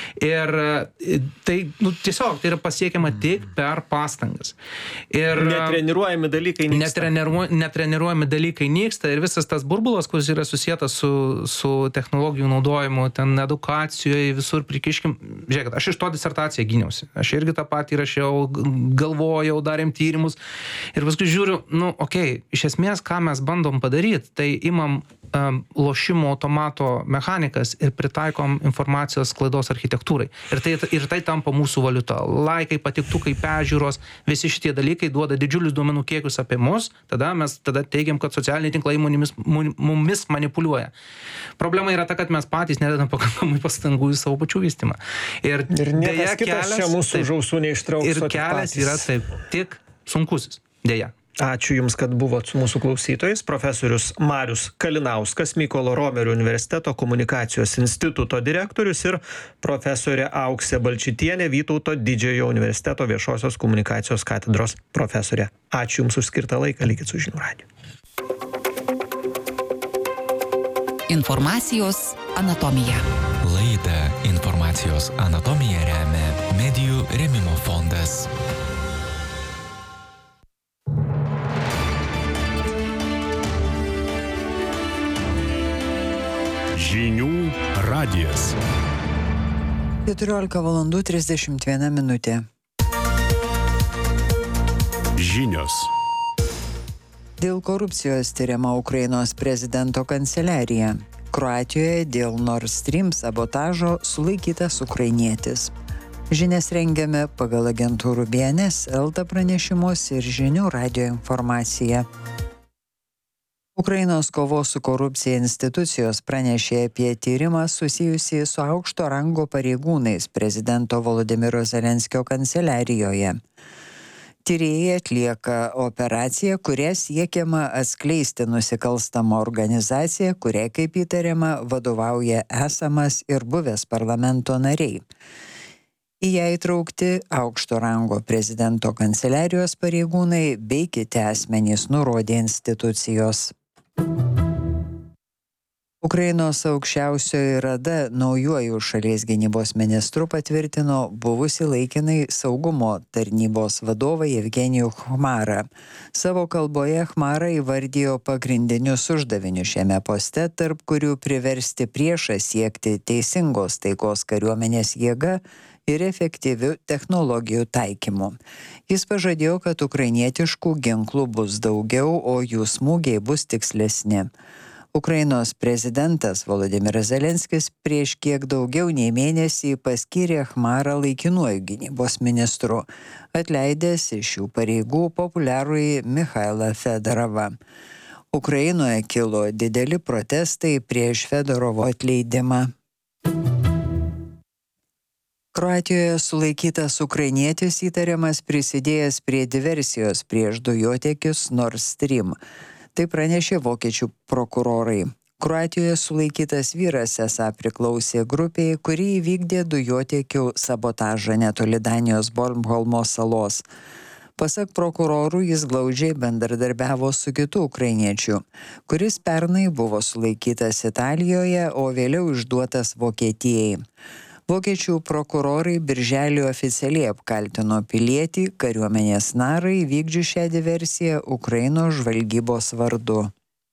Ir tai, nu, tiesiog, tai yra pasiekiama tik per pastangas. Ir netreniruojami dalykai nyksta. Netreniruo, netreniruojami dalykai nyksta ir visas tas burbulas, kuris yra susietas su, su technologijų naudojimu, ten edukacijoje, visur prikiškim. Žiūrėkit, aš iš to disertaciją gyniausi. Aš irgi tą patį rašiau, galvojau, jau darėm tyrimus ir paskui žiūriu, nu, okei, okay, iš esmės, ką mes bandom padaryti, tai imam um, lošimo automato mechanikas ir pritaikom informacijos sklaidos architektūrai. Ir tai, ir tai tampa mūsų valiuta. Laikai, patiktukai, peržiūros, visi šitie dalykai duoda didžiulius duomenų kiekius apie mus, tada mes tada teigiam, kad socialiniai tinklai mumis, mumis manipuliuoja. Problema yra ta, kad mes patys nededam pakankamai pastangų į savo pačių vystymą. Ir, ir niekas kitas čia mūsų taip, žausų neištrauks. Ir kelias yra taip, tik sunkusis, dėja. Ačiū Jums, kad buvot su mūsų klausytojais. Profesorius Marius Kalinauskas, Mykolo Romerio universiteto komunikacijos instituto direktorius ir profesorė Auksė Balčytienė, Vytauto Didžiojo universiteto viešosios komunikacijos katedros profesorė. Ačiū Jums už skirtą laiką, likit su Žinių radiju. Informacijos anatomija. Laidą Informacijos anatomija remia Medijų rėmimo fondas. Žinių radijas. keturiolika valandų trisdešimt viena minutė. Žinios. Dėl korupcijos tyriama Ukrainos prezidento kanceliarija. Kroatijoje dėl Nord Stream sabotažo sulaikytas ukrainietis. Žinias rengiame pagal agentūrų B N S, Elta pranešimus ir Žinių radijo informaciją. Ukrainos kovos su korupcija institucijos pranešė apie tyrimą susijusį su aukšto rango pareigūnais prezidento Volodymyro Zelenskio kanceliarijoje. Tyrėjai atlieka operaciją, kuria siekiama atskleisti nusikalstamą organizaciją, kuriai, kaip įtariama, vadovauja esamas ir buvęs parlamento nariai. Į ją įtraukti aukšto rango prezidento kanceliarijos pareigūnai bei kiti asmenys, nurodė institucijos. Ukrainos aukščiausioji rada naujuoju šalies gynybos ministru patvirtino buvusį laikinai saugumo tarnybos vadovą Jevgenijų Chmarą. Savo kalboje Chmara įvardijo pagrindinius uždavinius šiame poste, tarp kurių priversti priešą siekti teisingos taikos kariuomenės jėga ir efektyvių technologijų taikymu. Jis pažadėjo, kad ukrainietiškų ginklų bus daugiau, o jų smūgiai bus tikslesni. Ukrainos prezidentas Volodymyras Zelenskis prieš kiek daugiau nei mėnesį paskyrė Chmarą laikinuoju gynybos ministru, atleidęs iš šių pareigų populiarųjį Michailą Fedorovą. Ukrainoje kilo dideli protestai prieš Fedorovo atleidimą. Kroatijoje sulaikytas ukrainietis įtariamas prisidėjęs prie diversijos prieš dujotiekius Nord Stream. Tai pranešė vokiečių prokurorai. Kroatijoje sulaikytas vyras esą priklausė grupiai, kuri įvykdė dujotiekių sabotažą netoli Danijos Bornholmo salos. Pasak prokurorų, jis glaudžiai bendradarbiavo su kitu ukrainiečiu, kuris pernai buvo sulaikytas Italijoje, o vėliau išduotas Vokietijai. Vokiečių prokurorai birželį oficialiai apkaltino pilietį, kariuomenės narą įvykdžius šią diversiją Ukrainos žvalgybos vardu.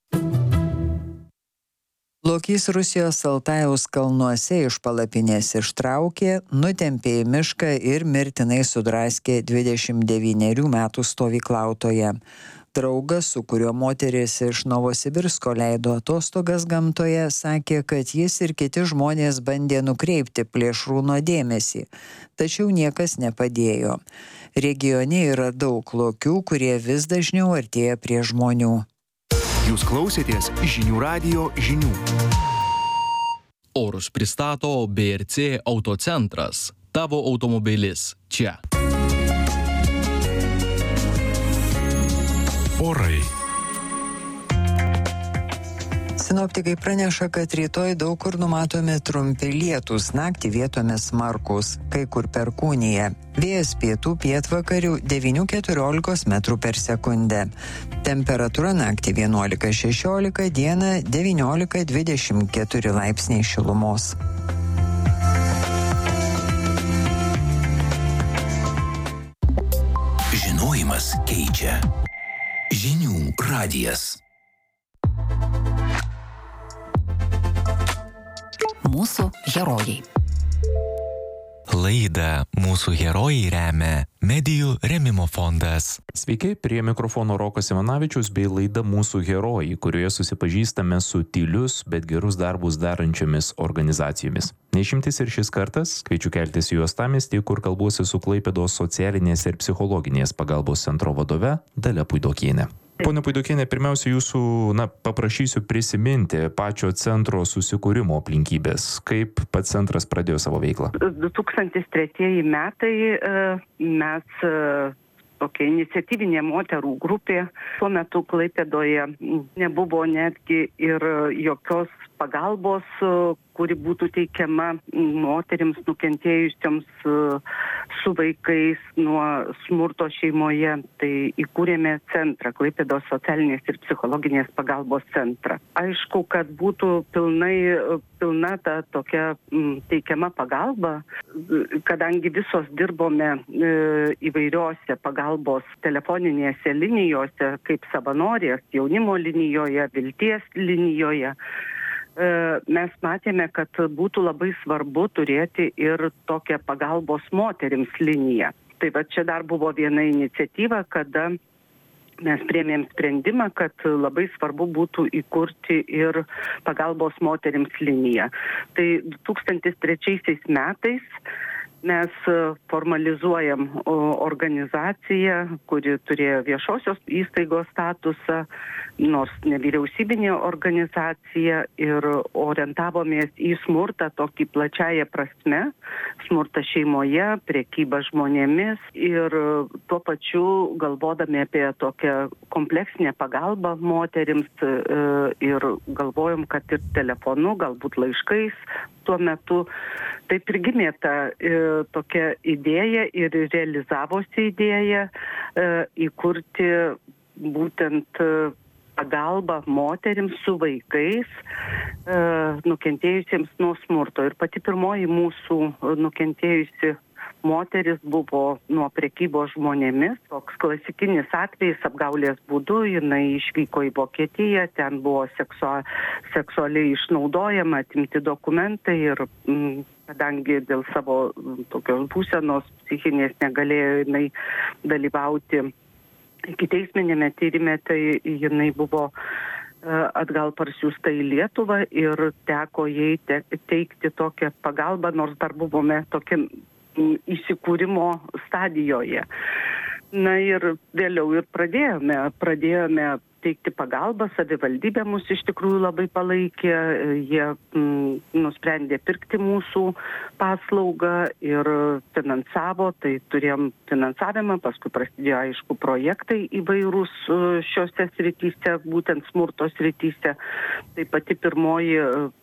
Lokys Rusijos Altajaus kalnuose iš palapinės ištraukė, nutempė į mišką ir mirtinai sudraskė dvidešimt devynerių metų stovyklautoją. Draugas, su kuriuo moteris iš Novosibirsko leido atostogas gamtoje, sakė, kad jis ir kiti žmonės bandė nukreipti plėšrūno dėmesį, tačiau niekas nepadėjo. Regione yra daug lokių, kurie vis dažniau artėja prie žmonių. Jūs klausėtės Žinių radijo žinių. Orus pristato B R C Autocentras. Tavo automobilis čia. Orai. Sinoptikai praneša, kad rytoj daug kur numatomi trumpi lietūs, naktį vietomis smarkūs, kai kur perkūnija. Vėjas pietų pietvakarių devyni keturiolika metrų per sekundę. Temperatūra naktį vienuolika šešiolika, dieną devyniolika dvidešimt keturi laipsniai šilumos. Žinojimas keičia. Žinių radijas. Mūsų herojai. Laidą Mūsų herojai remia Medijų rėmimo fondas. Sveiki, prie mikrofono Rokas Ivanavičius bei laida Mūsų herojai, kurioje susipažįstame su tylius, bet gerus darbus darančiomis organizacijomis. Neišimtis ir šis kartas, kviečiu keltis į Uostamiestį, kur kalbuosi su Klaipėdos socialinės ir psichologinės pagalbos centro vadove Dalia Puidokienė. Pone Puidokienė, pirmiausia, jūsų, na, paprašysiu prisiminti pačio centro susikūrimo aplinkybės. Kaip pats centras pradėjo savo veiklą? du tūkstantis tretieji metai mes tokia iniciatyvinė moterų grupė. Tuo metu Klaipėdoje nebuvo netgi ir jokios pagalbos, kuri būtų teikiama moterims nukentėjusioms su vaikais nuo smurto šeimoje. Tai įkūrėme centrą, Klaipėdos socialinės ir psichologinės pagalbos centrą. Aišku, kad būtų pilnai, pilna ta tokia teikiama pagalba, kadangi visos dirbome įvairiose pagalbos telefoninėse linijose, kaip savanorės, jaunimo linijoje, vilties linijoje, mes matėme, kad būtų labai svarbu turėti ir tokią pagalbos moterims liniją. Tai va čia dar buvo viena iniciatyva, kada mes priėmėm sprendimą, kad labai svarbu būtų įkurti ir pagalbos moterims liniją. Tai du tūkstantis trečiaisiais metais mes formalizuojam organizaciją, kuri turėjo viešosios įstaigos statusą, nors nevyriausybinė organizacija, ir orientavomės į smurtą tokį plačiąją prasme, smurtą šeimoje, prekybą žmonėmis, ir tuo pačiu galvodami apie tokią kompleksinę pagalbą moterims ir galvojom, kad ir telefonu, galbūt laiškais tuo metu. Taip ir gimė ta e, tokia idėja ir realizavosi idėja e, įkurti būtent pagalbą moterims su vaikais e, nukentėjusiems nuo smurto. Ir pati pirmoji mūsų nukentėjusi moteris buvo nuo prekybos žmonėmis. Toks klasikinis atvejis apgaulės būdu, jinai išvyko į Vokietiją, ten buvo seksua, seksualiai išnaudojama, atimti dokumentai ir mm, kadangi dėl savo tokios būsenos psichinės negalėjo jinai dalyvauti ikiteisminėme tyrime, tai jinai buvo atgal parsiųsta į Lietuvą ir teko jai te, teikti tokią pagalbą, nors dar buvome tokiam įsikūrimo stadijoje. Na ir vėliau ir pradėjome, pradėjome teikti pagalbą, savivaldybė mus iš tikrųjų labai palaikė, jie mm, nusprendė pirkti mūsų paslaugą ir finansavo, tai turėjom finansavimą, paskui prasidėjo aišku projektai įvairūs šiose srityse, būtent smurto srityse. Tai pati pirmoji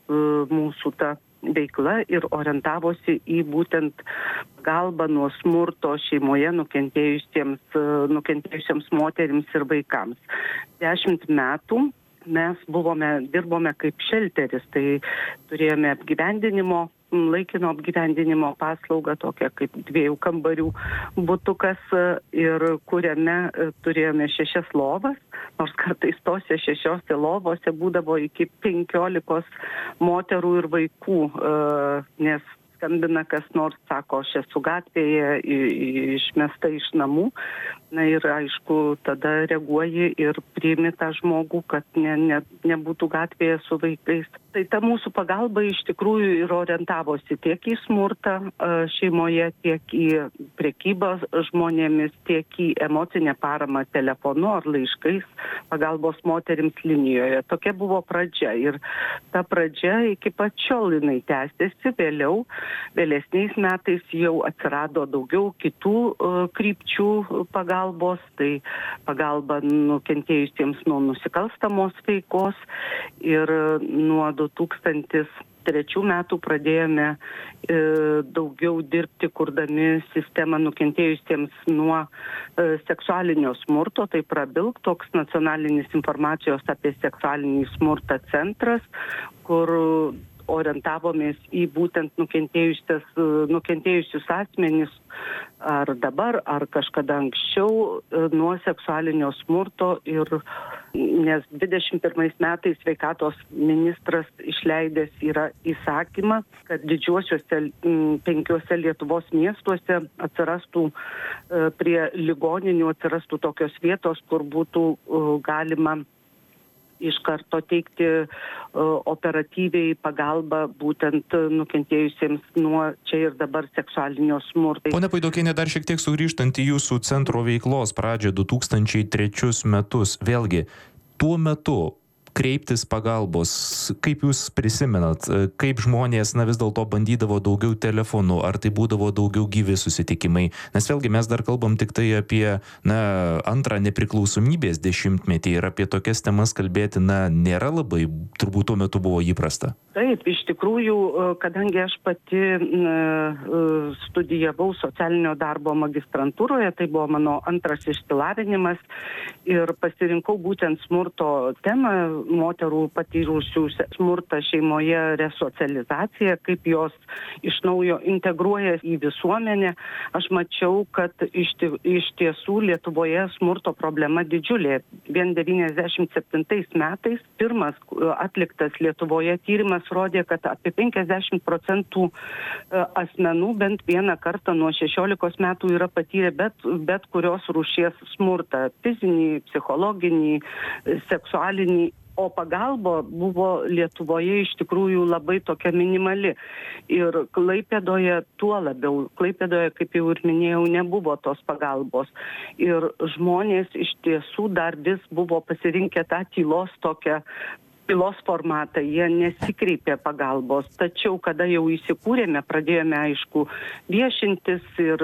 mūsų ta veikla ir orientavosi į būtent pagalbą nuo smurto šeimoje nukentėjusiems, nukentėjusiems moterims ir vaikams. Dešimt metų mes buvome, dirbome kaip šelteris, tai turėjome apgyvendinimo, laikino apgyvendinimo paslaugą, tokią kaip dviejų kambarių butukas ir kuriame turėjome šešias lovas, nors kartais tose šešiose lovose būdavo iki penkiolikos moterų ir vaikų, nes skambina kas nors, sako, aš esu gatvėje, išmesta iš namų. Na ir aišku, tada reaguoji ir priimi tą žmogų, kad ne, ne, nebūtų gatvėje su vaikais. Tai ta mūsų pagalba iš tikrųjų ir orientavosi tiek į smurtą šeimoje, tiek į prekybą žmonėmis, tiek į emocinę paramą telefonu ar laiškais pagalbos moterims linijoje. Tokia buvo pradžia ir ta pradžia iki pat šiol jinai tęsiasi. Vėliau, vėlesniais metais jau atsirado daugiau kitų uh, krypčių pagalbos, tai pagalba nukentėjusiems nuo nusikalstamos veikos ir nuo du tūkstančiai trečių metų pradėjome e, daugiau dirbti, kurdami sistemą nukentėjusiems nuo e, seksualinio smurto, tai Prabilk, toks nacionalinis informacijos apie seksualinį smurtą centras, kur orientavomės į būtent nukentėjusius, nukentėjusius asmenis ar dabar, ar kažkada anksčiau nuo seksualinio smurto ir nes dvidešimt pirmais metais sveikatos ministras išleidęs yra įsakymą, kad didžiuosiuose penkiuose Lietuvos miestuose atsirastų prie ligoninių, atsirastų tokios vietos, kur būtų galima iš karto teikti uh, operatyviai pagalbą būtent nukentėjusiems nuo čia ir dabar seksualinio smurto. Pone Puidokiene, dar šiek tiek sugrįžtant į jūsų centro veiklos pradžią du tūkstančiai trečius metus. Vėlgi, tuo metu kreiptis pagalbos, kaip jūs prisimenat, kaip žmonės na, vis dėlto bandydavo daugiau telefonu, ar tai būdavo daugiau gyvi susitikimai, nes vėlgi mes dar kalbam tik tai apie na, antrą nepriklausomybės dešimtmetį ir apie tokias temas kalbėti na, nėra labai, turbūt tuo metu buvo įprasta. Taip, iš tikrųjų, kadangi aš pati studijavau socialinio darbo magistrantūroje, tai buvo mano antras išsilavinimas ir pasirinkau būtent smurto temą, moterų patyrusių smurtą šeimoje resocializaciją, kaip jos iš naujo integruojas į visuomenę. Aš mačiau, kad iš, iš tiesų Lietuvoje smurto problema didžiulė. Vien devyniasdešimt septintais metais pirmas atliktas Lietuvoje tyrimas rodė, kad apie penkiasdešimt procentų asmenų bent vieną kartą nuo šešiolikos metų yra patyrę bet, bet kurios rūšies smurtą, fizinį, psichologinį, seksualinį. O pagalba buvo Lietuvoje iš tikrųjų labai tokia minimali. Ir Klaipėdoje tuo labiau, Klaipėdoje, kaip jau ir minėjau, nebuvo tos pagalbos. Ir žmonės iš tiesų dar vis buvo pasirinkę tą tylos tokią tylos formatą, jie nesikreipė pagalbos. Tačiau, kada jau įsikūrėme, pradėjome, aišku, viešintis ir,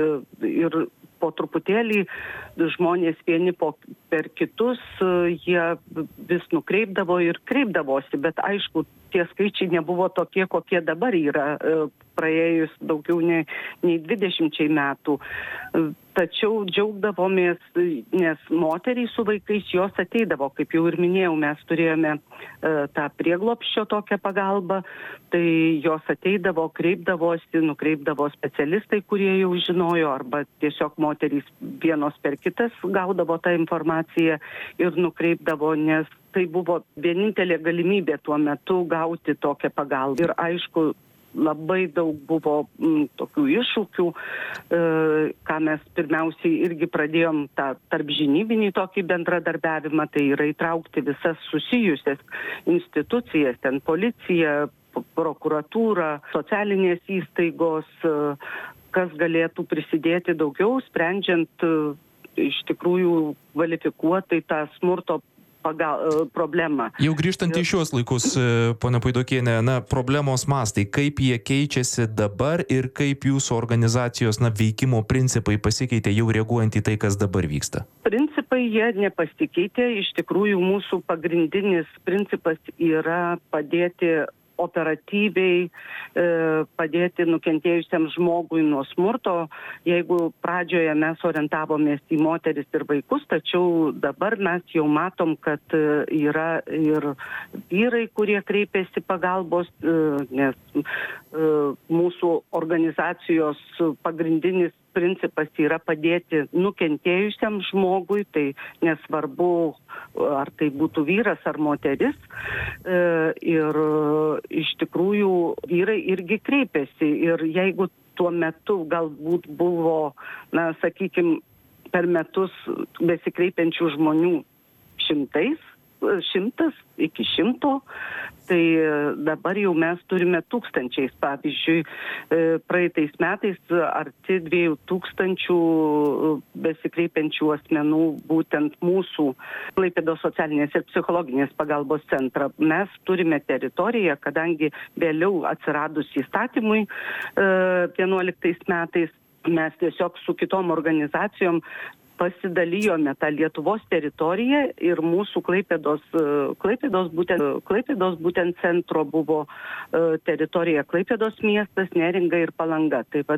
ir po truputėlį žmonės vieni po, per kitus, jie vis nukreipdavo ir kreipdavosi, bet aišku, tie skaičiai nebuvo tokie, kokie dabar yra praėjus daugiau nei, nei dvidešimčiai metų. Tačiau džiaugdavomės, nes moterys su vaikais jos ateidavo, kaip jau ir minėjau, mes turėjome e, tą prieglopščio tokią pagalbą, tai jos ateidavo, kreipdavosi, nukreipdavo specialistai, kurie jau žinojo, arba tiesiog moterys vienos per kitas gaudavo tą informaciją ir nukreipdavo, nes tai buvo vienintelė galimybė tuo metu gauti tokią pagalbą. Ir aišku, labai daug buvo m, tokių iššūkių, e, ką mes pirmiausiai irgi pradėjom tą tarpžinybinį tokį bendradarbiavimą, tai yra įtraukti visas susijusias institucijas, ten policija, prokuratūra, socialinės įstaigos, e, kas galėtų prisidėti daugiau, sprendžiant e, iš tikrųjų kvalifikuotai tą smurto pagal problemą. Jau grįžtant į šiuos laikus, ponia Puidokienė, na, problemos mastai, kaip jie keičiasi dabar ir kaip jūsų organizacijos, na, veikimo principai pasikeitė jau reaguojant į tai, kas dabar vyksta? Principai jie nepasikeitė. Iš tikrųjų, mūsų pagrindinis principas yra padėti operatyviai, padėti nukentėjusiam žmogui nuo smurto. Jeigu pradžioje mes orientavomės į moteris ir vaikus, tačiau dabar mes jau matom, kad yra ir vyrai, kurie kreipiasi pagalbos, nes mūsų organizacijos pagrindinis principas yra padėti nukentėjusiam žmogui, tai nesvarbu, ar tai būtų vyras ar moteris. Ir iš tikrųjų vyrai irgi kreipiasi. Ir jeigu tuo metu galbūt buvo, na, sakykime, per metus besikreipiančių žmonių šimtais, šimtas iki šimto, tai dabar jau mes turime tūkstančiais. Pavyzdžiui, praeitais metais arti dviejų tūkstančių besikreipiančių asmenų būtent mūsų Klaipėdos socialinės ir psichologinės pagalbos centrą. Mes turime teritoriją, kadangi vėliau atsiradus įstatymui vienuoliktais metais, mes tiesiog su kitom organizacijom pasidalijome tą Lietuvos teritoriją ir mūsų Klaipėdos, Klaipėdos, būtent, Klaipėdos būtent centro buvo teritorija Klaipėdos miestas, Neringa ir Palanga. Tai va